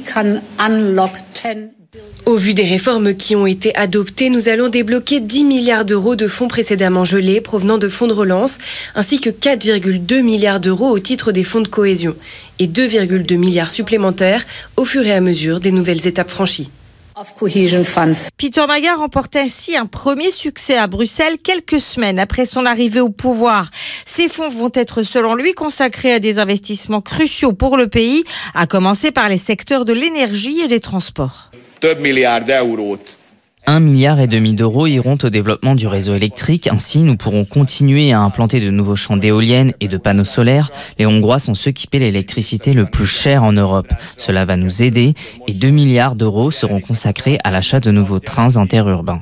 Au vu des réformes qui ont été adoptées, nous allons débloquer 10 milliards d'euros de fonds précédemment gelés provenant de fonds de relance, ainsi que 4,2 milliards d'euros au titre des fonds de cohésion, et 2,2 milliards supplémentaires au fur et à mesure des nouvelles étapes franchies. Peter Magyar remporte ainsi un premier succès à Bruxelles quelques semaines après son arrivée au pouvoir. Ces fonds vont être, selon lui, consacrés à des investissements cruciaux pour le pays, à commencer par les secteurs de l'énergie et des transports. 1,5 milliard d'euros iront au développement du réseau électrique. Ainsi, nous pourrons continuer à implanter de nouveaux champs d'éoliennes et de panneaux solaires. Les Hongrois sont ceux qui paient l'électricité le plus cher en Europe. Cela va nous aider et 2 milliards d'euros seront consacrés à l'achat de nouveaux trains interurbains.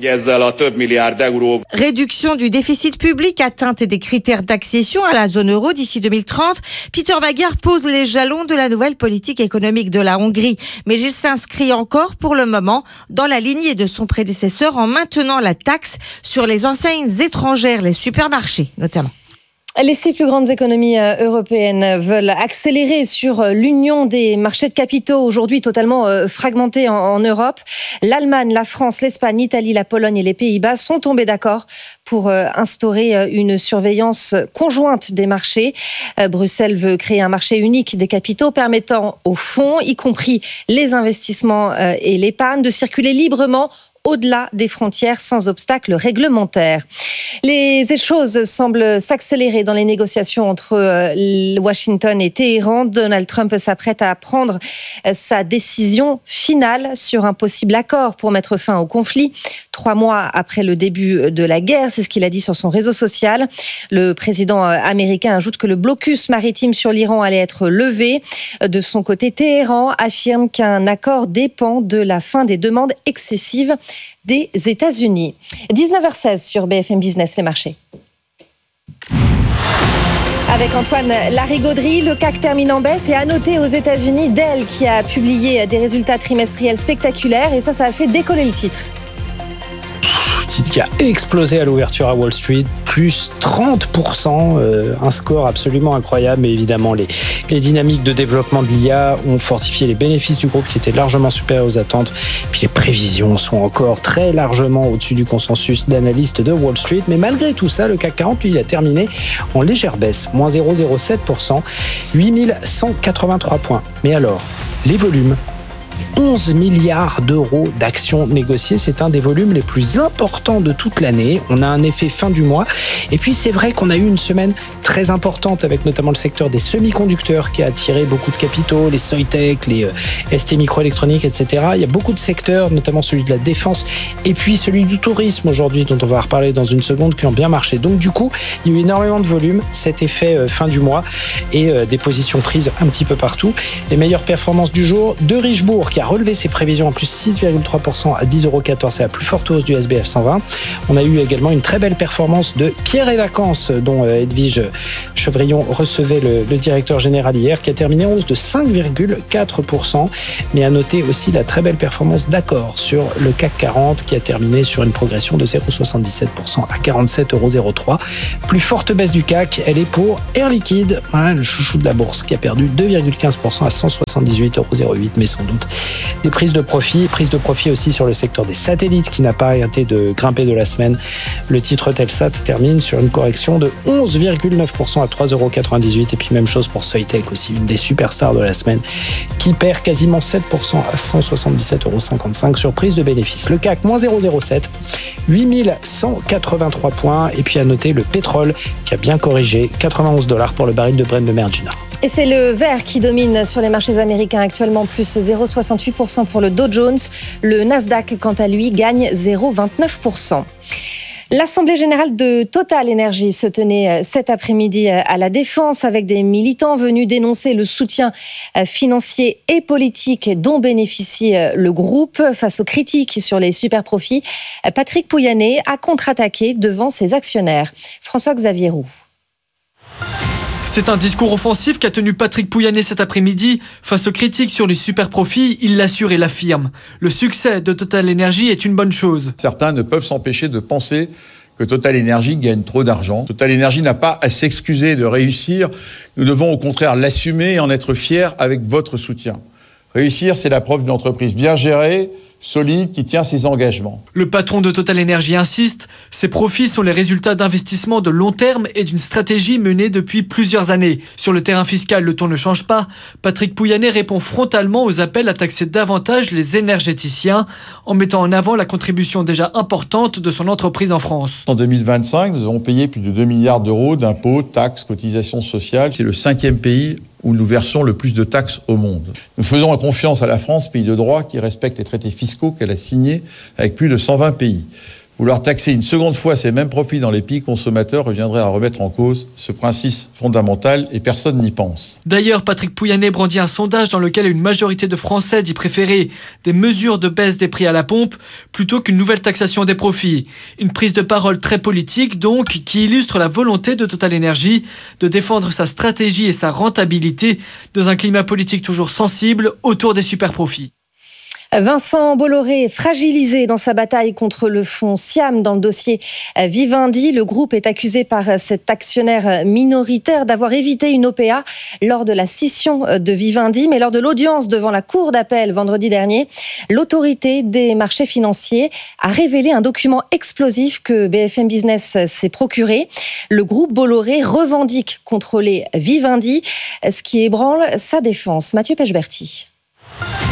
Réduction du déficit public, atteinte des critères d'accession à la zone euro d'ici 2030. Peter Magyar pose les jalons de la nouvelle politique économique de la Hongrie. Mais il s'inscrit encore pour le moment dans la lignée de son prédécesseur en maintenant la taxe sur les enseignes étrangères, les supermarchés notamment. Les 6 plus grandes économies européennes veulent accélérer sur l'union des marchés de capitaux, aujourd'hui totalement fragmentés en Europe. L'Allemagne, la France, l'Espagne, l'Italie, la Pologne et les Pays-Bas sont tombés d'accord pour instaurer une surveillance conjointe des marchés. Bruxelles veut créer un marché unique des capitaux permettant aux fonds, y compris les investissements et l'épargne, de circuler librement au-delà des frontières sans obstacle réglementaire. Les choses semblent s'accélérer dans les négociations entre Washington et Téhéran. Donald Trump s'apprête à prendre sa décision finale sur un possible accord pour mettre fin au conflit. 3 mois après le début de la guerre, c'est ce qu'il a dit sur son réseau social. Le président américain ajoute que le blocus maritime sur l'Iran allait être levé. De son côté, Téhéran affirme qu'un accord dépend de la fin des demandes excessives des États-Unis. 19h16 sur BFM Business, les marchés. Avec Antoine Larigauderie, le CAC termine en baisse et à noter aux États-Unis Dell qui a publié des résultats trimestriels spectaculaires et ça a fait décoller le titre. Titre qui a explosé à l'ouverture à Wall Street, plus 30%, un score absolument incroyable. Mais évidemment, les dynamiques de développement de l'IA ont fortifié les bénéfices du groupe qui étaient largement supérieurs aux attentes. Puis les prévisions sont encore très largement au-dessus du consensus d'analystes de Wall Street. Mais malgré tout ça, le CAC 40, lui, il a terminé en légère baisse, moins 0,07%, 8183 points. Mais alors, les volumes, 11 milliards d'euros d'actions négociées. C'est un des volumes les plus importants de toute l'année. On a un effet fin du mois. Et puis, c'est vrai qu'on a eu une semaine très importante avec notamment le secteur des semi-conducteurs qui a attiré beaucoup de capitaux, les Soitec, les ST Microélectronique, etc. Il y a beaucoup de secteurs, notamment celui de la défense et puis celui du tourisme aujourd'hui, dont on va reparler dans une seconde, qui ont bien marché. Donc, du coup, il y a eu énormément de volume, cet effet fin du mois et des positions prises un petit peu partout. Les meilleures performances du jour de Richebourg, qui a relevé ses prévisions en plus 6,3% à 10,14 €. C'est la plus forte hausse du SBF 120. On a eu également une très belle performance de Pierre et Vacances, dont Edwige Chevrillon recevait le directeur général hier, qui a terminé en hausse de 5,4%. Mais à noter aussi la très belle performance d'Accor sur le CAC 40, qui a terminé sur une progression de 0,77% à 47,03 €. Plus forte baisse du CAC, elle est pour Air Liquide, le chouchou de la bourse, qui a perdu 2,15% à 178,08 €, mais sans doute des prises de profit aussi sur le secteur des satellites qui n'a pas arrêté de grimper de la semaine. Le titre Telsat termine sur une correction de 11,9% à 3,98 € et puis même chose pour Soitec aussi, une des superstars de la semaine qui perd quasiment 7% à 177,55 € sur prise de bénéfices. Le CAC moins 0,07, 8183 points et puis à noter le pétrole qui a bien corrigé, 91 $ pour le baril de Brent de Mergina. Et c'est le vert qui domine sur les marchés américains actuellement, plus 0,68% pour le Dow Jones. Le Nasdaq, quant à lui, gagne 0,29%. L'Assemblée générale de Total Energy se tenait cet après-midi à la Défense avec des militants venus dénoncer le soutien financier et politique dont bénéficie le groupe face aux critiques sur les super profits. Patrick Pouyanné a contre-attaqué devant ses actionnaires. François-Xavier Roux. C'est un discours offensif qu'a tenu Patrick Pouyanné cet après-midi. Face aux critiques sur les super profits, il l'assure et l'affirme. Le succès de Total Energy est une bonne chose. Certains ne peuvent s'empêcher de penser que Total Energy gagne trop d'argent. Total Energy n'a pas à s'excuser de réussir. Nous devons au contraire l'assumer et en être fiers avec votre soutien. Réussir, c'est la preuve d'une entreprise bien gérée, solide, qui tient ses engagements. Le patron de Total Energy insiste, ces profits sont les résultats d'investissements de long terme et d'une stratégie menée depuis plusieurs années. Sur le terrain fiscal, le ton ne change pas. Patrick Pouyanné répond frontalement aux appels à taxer davantage les énergéticiens, en mettant en avant la contribution déjà importante de son entreprise en France. En 2025, nous avons payé plus de 2 milliards d'euros d'impôts, taxes, cotisations sociales. C'est le 5e pays où nous versons le plus de taxes au monde. Nous faisons confiance à la France, pays de droit, qui respecte les traités fiscaux qu'elle a signés avec plus de 120 pays. Vouloir taxer une seconde fois ces mêmes profits dans les pays consommateurs reviendrait à remettre en cause ce principe fondamental et personne n'y pense. D'ailleurs, Patrick Pouyanné brandit un sondage dans lequel une majorité de Français dit préférer des mesures de baisse des prix à la pompe plutôt qu'une nouvelle taxation des profits. Une prise de parole très politique donc qui illustre la volonté de Total Energy de défendre sa stratégie et sa rentabilité dans un climat politique toujours sensible autour des super profits. Vincent Bolloré, fragilisé dans sa bataille contre le fonds Siam dans le dossier Vivendi. Le groupe est accusé par cet actionnaire minoritaire d'avoir évité une OPA lors de la scission de Vivendi. Mais lors de l'audience devant la cour d'appel vendredi dernier, l'autorité des marchés financiers a révélé un document explosif que BFM Business s'est procuré. Le groupe Bolloré revendique contrôler Vivendi, ce qui ébranle sa défense. Mathieu Pechberti.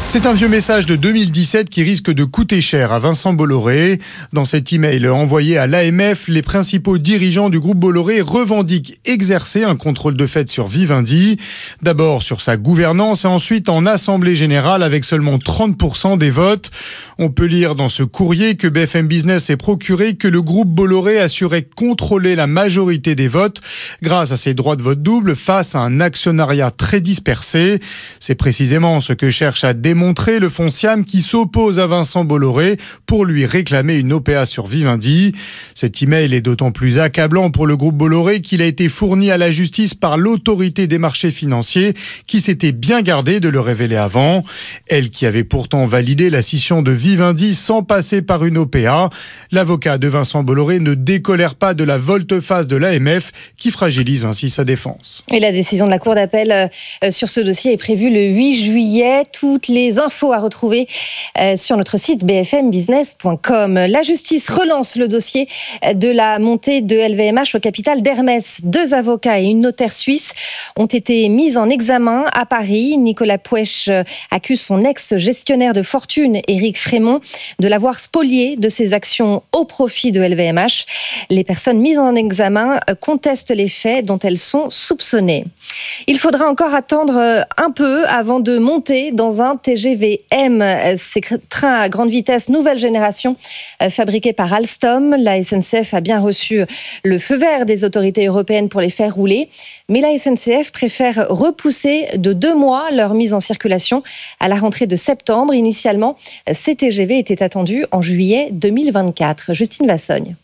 C'est un vieux message de 2017 qui risque de coûter cher à Vincent Bolloré. Dans cet email envoyé à l'AMF, les principaux dirigeants du groupe Bolloré revendiquent exercer un contrôle de fait sur Vivendi. D'abord sur sa gouvernance et ensuite en assemblée générale avec seulement 30% des votes. On peut lire dans ce courrier que BFM Business est procuré que le groupe Bolloré assurait contrôler la majorité des votes grâce à ses droits de vote double face à un actionnariat très dispersé. C'est précisément ce que cherche à démontrer le fonds Siam qui s'oppose à Vincent Bolloré pour lui réclamer une OPA sur Vivendi. Cet email est d'autant plus accablant pour le groupe Bolloré qu'il a été fourni à la justice par l'autorité des marchés financiers qui s'était bien gardée de le révéler avant. Elle qui avait pourtant validé la scission de Vivendi sans passer par une OPA. L'avocat de Vincent Bolloré ne décolère pas de la volte-face de l'AMF qui fragilise ainsi sa défense. Et la décision de la Cour d'appel sur ce dossier est prévue le 8 juillet. Toutes les infos à retrouver sur notre site bfmbusiness.com. La justice relance le dossier de la montée de LVMH au capital d'Hermès. 2 avocats et une notaire suisse ont été mis en examen à Paris. Nicolas Puech accuse son ex-gestionnaire de fortune, Éric Frémont, de l'avoir spolié de ses actions au profit de LVMH. Les personnes mises en examen contestent les faits dont elles sont soupçonnées. Il faudra encore attendre un peu avant de monter dans un TGV M. Ces trains à grande vitesse nouvelle génération fabriqués par Alstom. La SNCF a bien reçu le feu vert des autorités européennes pour les faire rouler. Mais la SNCF préfère repousser de 2 mois leur mise en circulation à la rentrée de septembre. Initialement, ces TGV étaient attendus en juillet 2024. Justine Vassogne.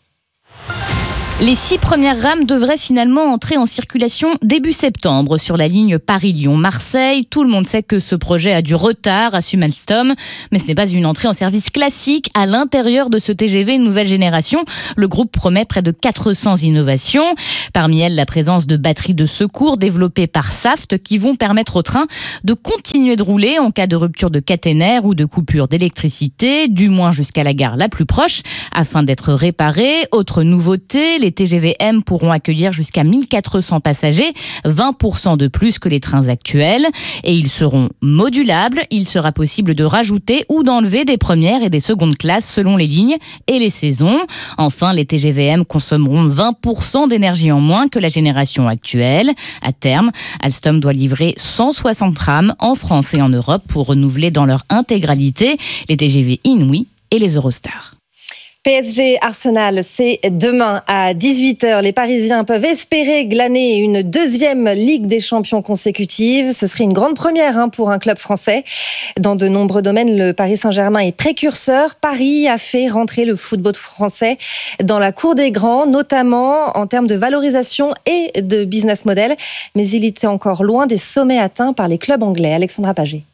Les 6 premières rames devraient finalement entrer en circulation début septembre sur la ligne Paris-Lyon-Marseille. Tout le monde sait que ce projet a du retard, assume Alstom, mais ce n'est pas une entrée en service classique. À l'intérieur de ce TGV nouvelle génération, le groupe promet près de 400 innovations. Parmi elles, la présence de batteries de secours développées par Saft qui vont permettre au train de continuer de rouler en cas de rupture de caténaire ou de coupure d'électricité, du moins jusqu'à la gare la plus proche, afin d'être réparés. Autre nouveauté, les TGV M pourront accueillir jusqu'à 1400 passagers, 20% de plus que les trains actuels. Et ils seront modulables. Il sera possible de rajouter ou d'enlever des premières et des secondes classes selon les lignes et les saisons. Enfin, les TGV M consommeront 20% d'énergie en moins que la génération actuelle. À terme, Alstom doit livrer 160 rames en France et en Europe pour renouveler dans leur intégralité les TGV Inouï et les Eurostar. PSG Arsenal, c'est demain à 18h. Les Parisiens peuvent espérer glaner une 2e Ligue des Champions consécutive. Ce serait une grande première pour un club français. Dans de nombreux domaines, le Paris Saint-Germain est précurseur. Paris a fait rentrer le football français dans la cour des grands, notamment en termes de valorisation et de business model. Mais il était encore loin des sommets atteints par les clubs anglais. Alexandra Pagé.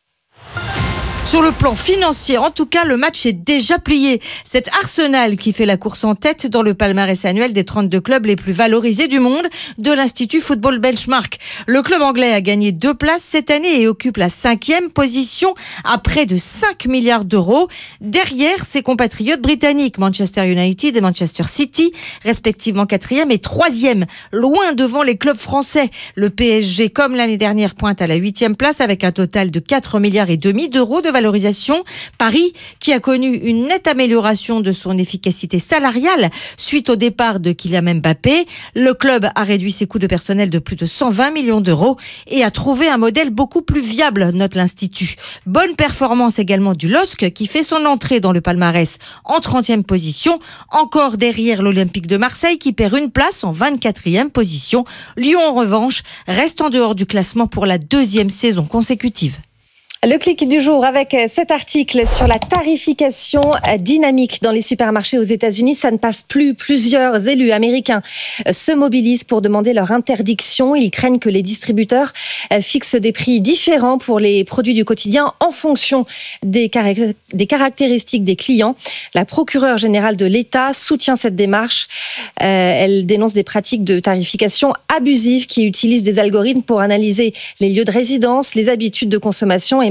Sur le plan financier, en tout cas, le match est déjà plié. C'est Arsenal qui fait la course en tête dans le palmarès annuel des 32 clubs les plus valorisés du monde de l'Institut Football Benchmark. Le club anglais a gagné 2 places cette année et occupe la 5e position à près de 5 milliards d'euros. Derrière ses compatriotes britanniques, Manchester United et Manchester City, respectivement 4e et 3e, loin devant les clubs français. Le PSG, comme l'année dernière, pointe à la 8e place avec un total de 4 milliards et demi d'euros de valorisation. Paris, qui a connu une nette amélioration de son efficacité salariale suite au départ de Kylian Mbappé. Le club a réduit ses coûts de personnel de plus de 120 millions d'euros et a trouvé un modèle beaucoup plus viable, note l'Institut. Bonne performance également du LOSC qui fait son entrée dans le palmarès en 30e position, encore derrière l'Olympique de Marseille qui perd une place en 24e position. Lyon, en revanche, reste en dehors du classement pour la 2e saison consécutive. Le clic du jour avec cet article sur la tarification dynamique dans les supermarchés aux États-Unis. Ça ne passe plus. Plusieurs élus américains se mobilisent pour demander leur interdiction. Ils craignent que les distributeurs fixent des prix différents pour les produits du quotidien en fonction des caractéristiques des clients. La procureure générale de l'État soutient cette démarche. Elle dénonce des pratiques de tarification abusives qui utilisent des algorithmes pour analyser les lieux de résidence, les habitudes de consommation et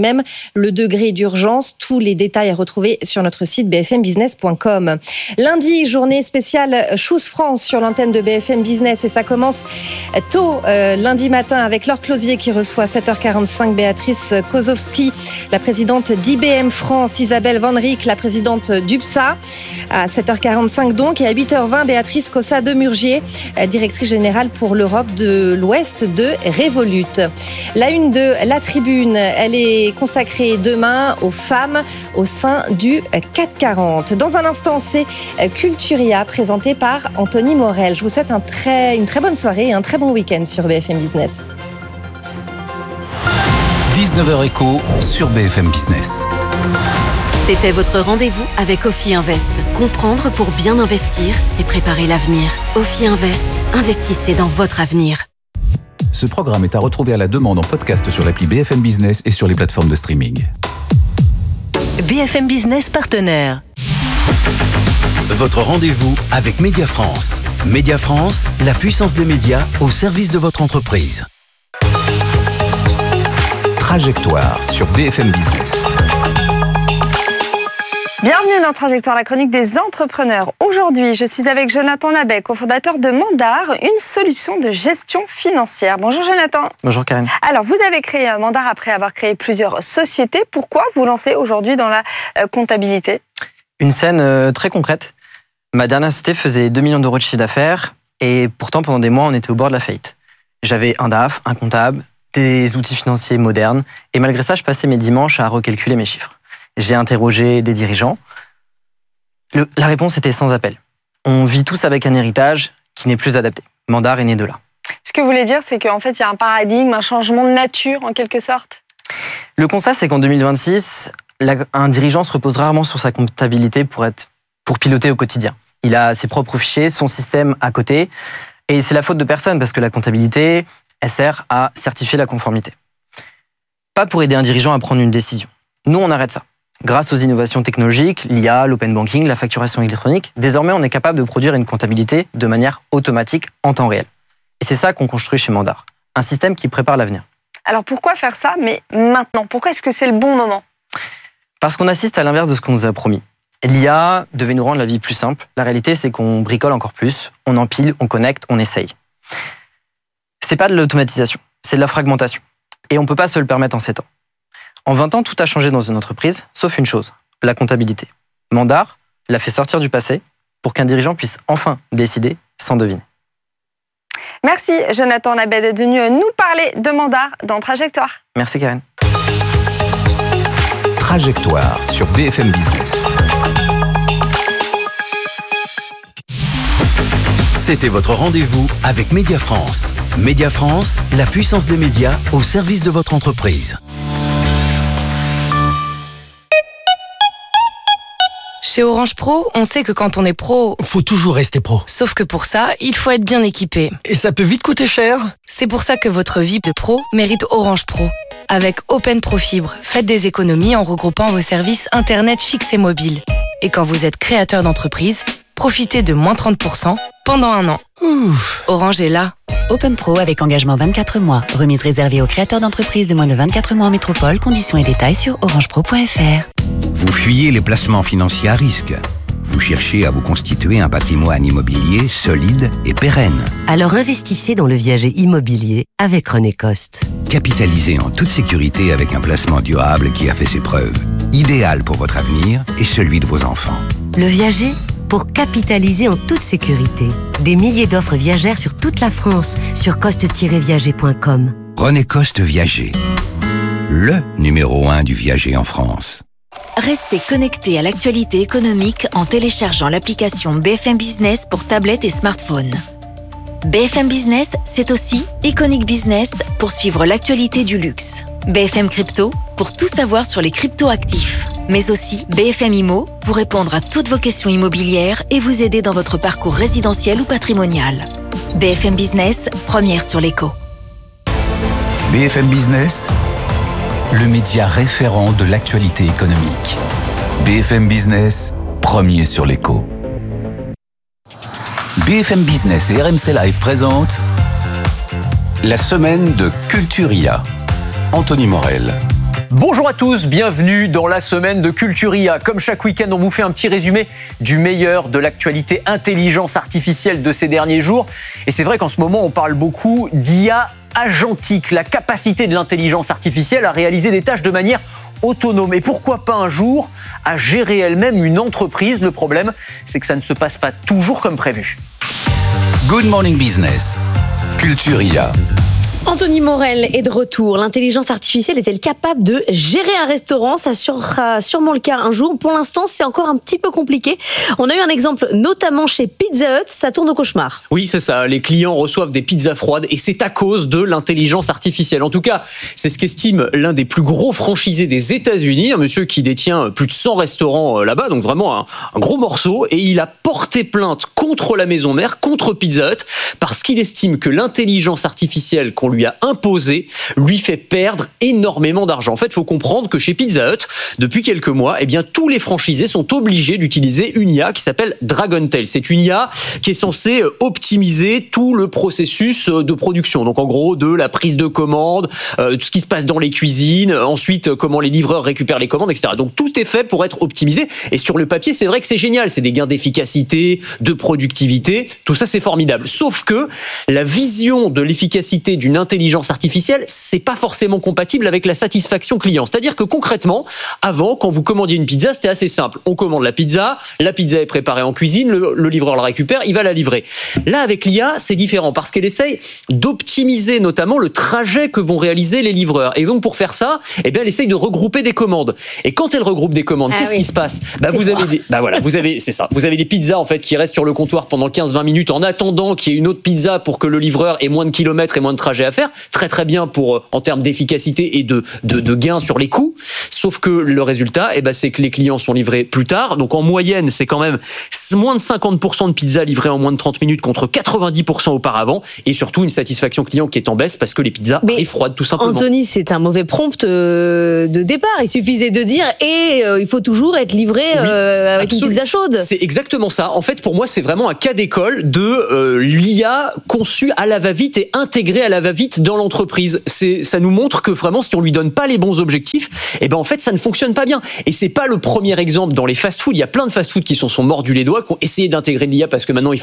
même le degré d'urgence. Tous les détails à retrouver sur notre site bfmbusiness.com. Lundi, journée spéciale Choose France sur l'antenne de BFM Business et ça commence tôt lundi matin avec Laure Closier qui reçoit à 7h45 Béatrice Kozowski, la présidente d'IBM France, Isabelle Van Rijk, la présidente d'UPSA, à 7h45 donc, et à 8h20 Béatrice Cossa de Murgier, directrice générale pour l'Europe de l'Ouest de Revolut. La une de La Tribune, elle est consacrée demain aux femmes au sein du CAC 40. Dans un instant, c'est Culturia, présenté par Anthony Morel. Je vous souhaite une très bonne soirée et un très bon week-end sur BFM Business. 19h Éco sur BFM Business. C'était votre rendez-vous avec Ophi Invest. Comprendre pour bien investir, c'est préparer l'avenir. Ophi Invest, investissez dans votre avenir. Ce programme est à retrouver à la demande en podcast sur l'appli BFM Business et sur les plateformes de streaming. BFM Business partenaire. Votre rendez-vous avec Média France. Média France, la puissance des médias au service de votre entreprise. Trajectoire sur BFM Business. Bienvenue dans Trajectoire, la chronique des entrepreneurs. Aujourd'hui, je suis avec Jonathan Nabet, cofondateur de Mandar, une solution de gestion financière. Bonjour Jonathan. Bonjour Karen. Alors, vous avez créé Mandar après avoir créé plusieurs sociétés. Pourquoi vous lancez aujourd'hui dans la comptabilité ? Une scène très concrète. Ma dernière société faisait 2 millions d'euros de chiffre d'affaires et pourtant, pendant des mois, on était au bord de la faillite. J'avais un DAF, un comptable, des outils financiers modernes et malgré ça, je passais mes dimanches à recalculer mes chiffres. J'ai interrogé des dirigeants. La réponse était sans appel. On vit tous avec un héritage qui n'est plus adapté. Mandar est né de là. Ce que vous voulez dire, c'est qu'en fait, il y a un paradigme, un changement de nature, en quelque sorte. Le constat, c'est qu'en 2026, un dirigeant se repose rarement sur sa comptabilité pour piloter au quotidien. Il a ses propres fichiers, son système à côté. Et c'est la faute de personne, parce que la comptabilité, elle sert à certifier la conformité. Pas pour aider un dirigeant à prendre une décision. Nous, on arrête ça. Grâce aux innovations technologiques, l'IA, l'open banking, la facturation électronique, désormais on est capable de produire une comptabilité de manière automatique en temps réel. Et c'est ça qu'on construit chez Mandar, un système qui prépare l'avenir. Alors pourquoi faire ça, mais maintenant ? Pourquoi est-ce que c'est le bon moment ? Parce qu'on assiste à l'inverse de ce qu'on nous a promis. L'IA devait nous rendre la vie plus simple. La réalité, c'est qu'on bricole encore plus, on empile, on connecte, on essaye. C'est pas de l'automatisation, c'est de la fragmentation. Et on peut pas se le permettre en 7 ans. En 20 ans, tout a changé dans une entreprise, sauf une chose, la comptabilité. Mandar l'a fait sortir du passé pour qu'un dirigeant puisse enfin décider sans deviner. Merci Jonathan Nabet d'être venu nous parler de Mandar dans Trajectoire. Merci Karen. Trajectoire sur BFM Business. C'était votre rendez-vous avec Média France. Média France, la puissance des médias au service de votre entreprise. Chez Orange Pro, on sait que quand on est pro, faut toujours rester pro. Sauf que pour ça, il faut être bien équipé. Et ça peut vite coûter cher. C'est pour ça que votre vie de pro mérite Orange Pro. Avec Open Pro Fibre, faites des économies en regroupant vos services Internet fixe et mobile. Et quand vous êtes créateur d'entreprise, profitez de moins 30% pendant 1 an. Orange est là. Open Pro avec engagement 24 mois. Remise réservée aux créateurs d'entreprises de moins de 24 mois en métropole. Conditions et détails sur orangepro.fr. Vous fuyez les placements financiers à risque. Vous cherchez à vous constituer un patrimoine immobilier solide et pérenne. Alors investissez dans le viager immobilier avec René Coste. Capitalisez en toute sécurité avec un placement durable qui a fait ses preuves. Idéal pour votre avenir et celui de vos enfants. Le viager pour capitaliser en toute sécurité. Des milliers d'offres viagères sur toute la France sur coste-viager.com. René Coste Viager. Le numéro 1 du viager en France. Restez connectés à l'actualité économique en téléchargeant l'application BFM Business pour tablette et smartphone. BFM Business, c'est aussi Iconic Business pour suivre l'actualité du luxe. BFM Crypto pour tout savoir sur les crypto-actifs. Mais aussi BFM Immo pour répondre à toutes vos questions immobilières et vous aider dans votre parcours résidentiel ou patrimonial. BFM Business, première sur l'écho. BFM Business, le média référent de l'actualité économique. BFM Business, premier sur l'écho. BFM Business et RMC Live présentent la semaine de Culturia. Anthony Morel. Bonjour à tous, bienvenue dans la semaine de Culture IA. Comme chaque week-end, on vous fait un petit résumé du meilleur de l'actualité intelligence artificielle de ces derniers jours. Et c'est vrai qu'en ce moment, on parle beaucoup d'IA agentique, la capacité de l'intelligence artificielle à réaliser des tâches de manière autonome. Et pourquoi pas un jour à gérer elle-même une entreprise. Le problème, c'est que ça ne se passe pas toujours comme prévu. Good Morning Business, Culture IA. Anthony Morel est de retour. L'intelligence artificielle est-elle capable de gérer un restaurant ? Ça sera sûrement le cas un jour. Pour l'instant, c'est encore un petit peu compliqué. On a eu un exemple notamment chez Pizza Hut. Ça tourne au cauchemar. Oui, c'est ça. Les clients reçoivent des pizzas froides et c'est à cause de l'intelligence artificielle. En tout cas, c'est ce qu'estime l'un des plus gros franchisés des États-Unis, un monsieur qui détient plus de 100 restaurants là-bas, donc vraiment un gros morceau. Et il a porté plainte contre la maison mère, contre Pizza Hut, parce qu'il estime que l'intelligence artificielle qu'on lui a imposé lui fait perdre énormément d'argent. En fait, il faut comprendre que chez Pizza Hut, depuis quelques mois, eh bien, tous les franchisés sont obligés d'utiliser une IA qui s'appelle Dragontail. C'est une IA qui est censée optimiser tout le processus de production. Donc, en gros, de la prise de commande, tout ce qui se passe dans les cuisines, ensuite, comment les livreurs récupèrent les commandes, etc. Donc, tout est fait pour être optimisé. Et sur le papier, c'est vrai que c'est génial. C'est des gains d'efficacité, de productivité. Tout ça, c'est formidable. Sauf que la vision de l'efficacité d'une intelligence artificielle, c'est pas forcément compatible avec la satisfaction client. C'est-à-dire que concrètement, avant, quand vous commandiez une pizza, c'était assez simple. On commande la pizza est préparée en cuisine, le livreur la récupère, il va la livrer. Là, avec l'IA, c'est différent parce qu'elle essaye d'optimiser notamment le trajet que vont réaliser les livreurs. Et donc, pour faire ça, eh bien, elle essaye de regrouper des commandes. Et quand elle regroupe des commandes, qu'est-ce qui se passe ? Vous avez des pizzas, en fait, qui restent sur le comptoir pendant 15-20 minutes en attendant qu'il y ait une autre pizza pour que le livreur ait moins de kilomètres et moins de trajets à faire. Très très bien en termes d'efficacité et de gains sur les coûts. Sauf que le résultat, c'est que les clients sont livrés plus tard. Donc en moyenne, c'est quand même moins de 50% de pizzas livrées en moins de 30 minutes contre 90% auparavant. Et surtout une satisfaction client qui est en baisse parce que les pizzas arrivent froides tout simplement. Anthony, c'est un mauvais prompt de départ. Il suffisait de dire il faut toujours être livré avec une pizza chaude. C'est exactement ça. En fait, pour moi, c'est vraiment un cas d'école de l'IA conçue à la va-vite et intégrée à la va-vite dans l'entreprise. Ça nous montre que vraiment, si on lui donne pas les bons objectifs, en fait, ça ne fonctionne pas bien. Et c'est pas le premier exemple dans les fast-foods. Il y a plein de fast-foods qui sont mordus les doigts, qui ont essayé d'intégrer l'IA parce que maintenant,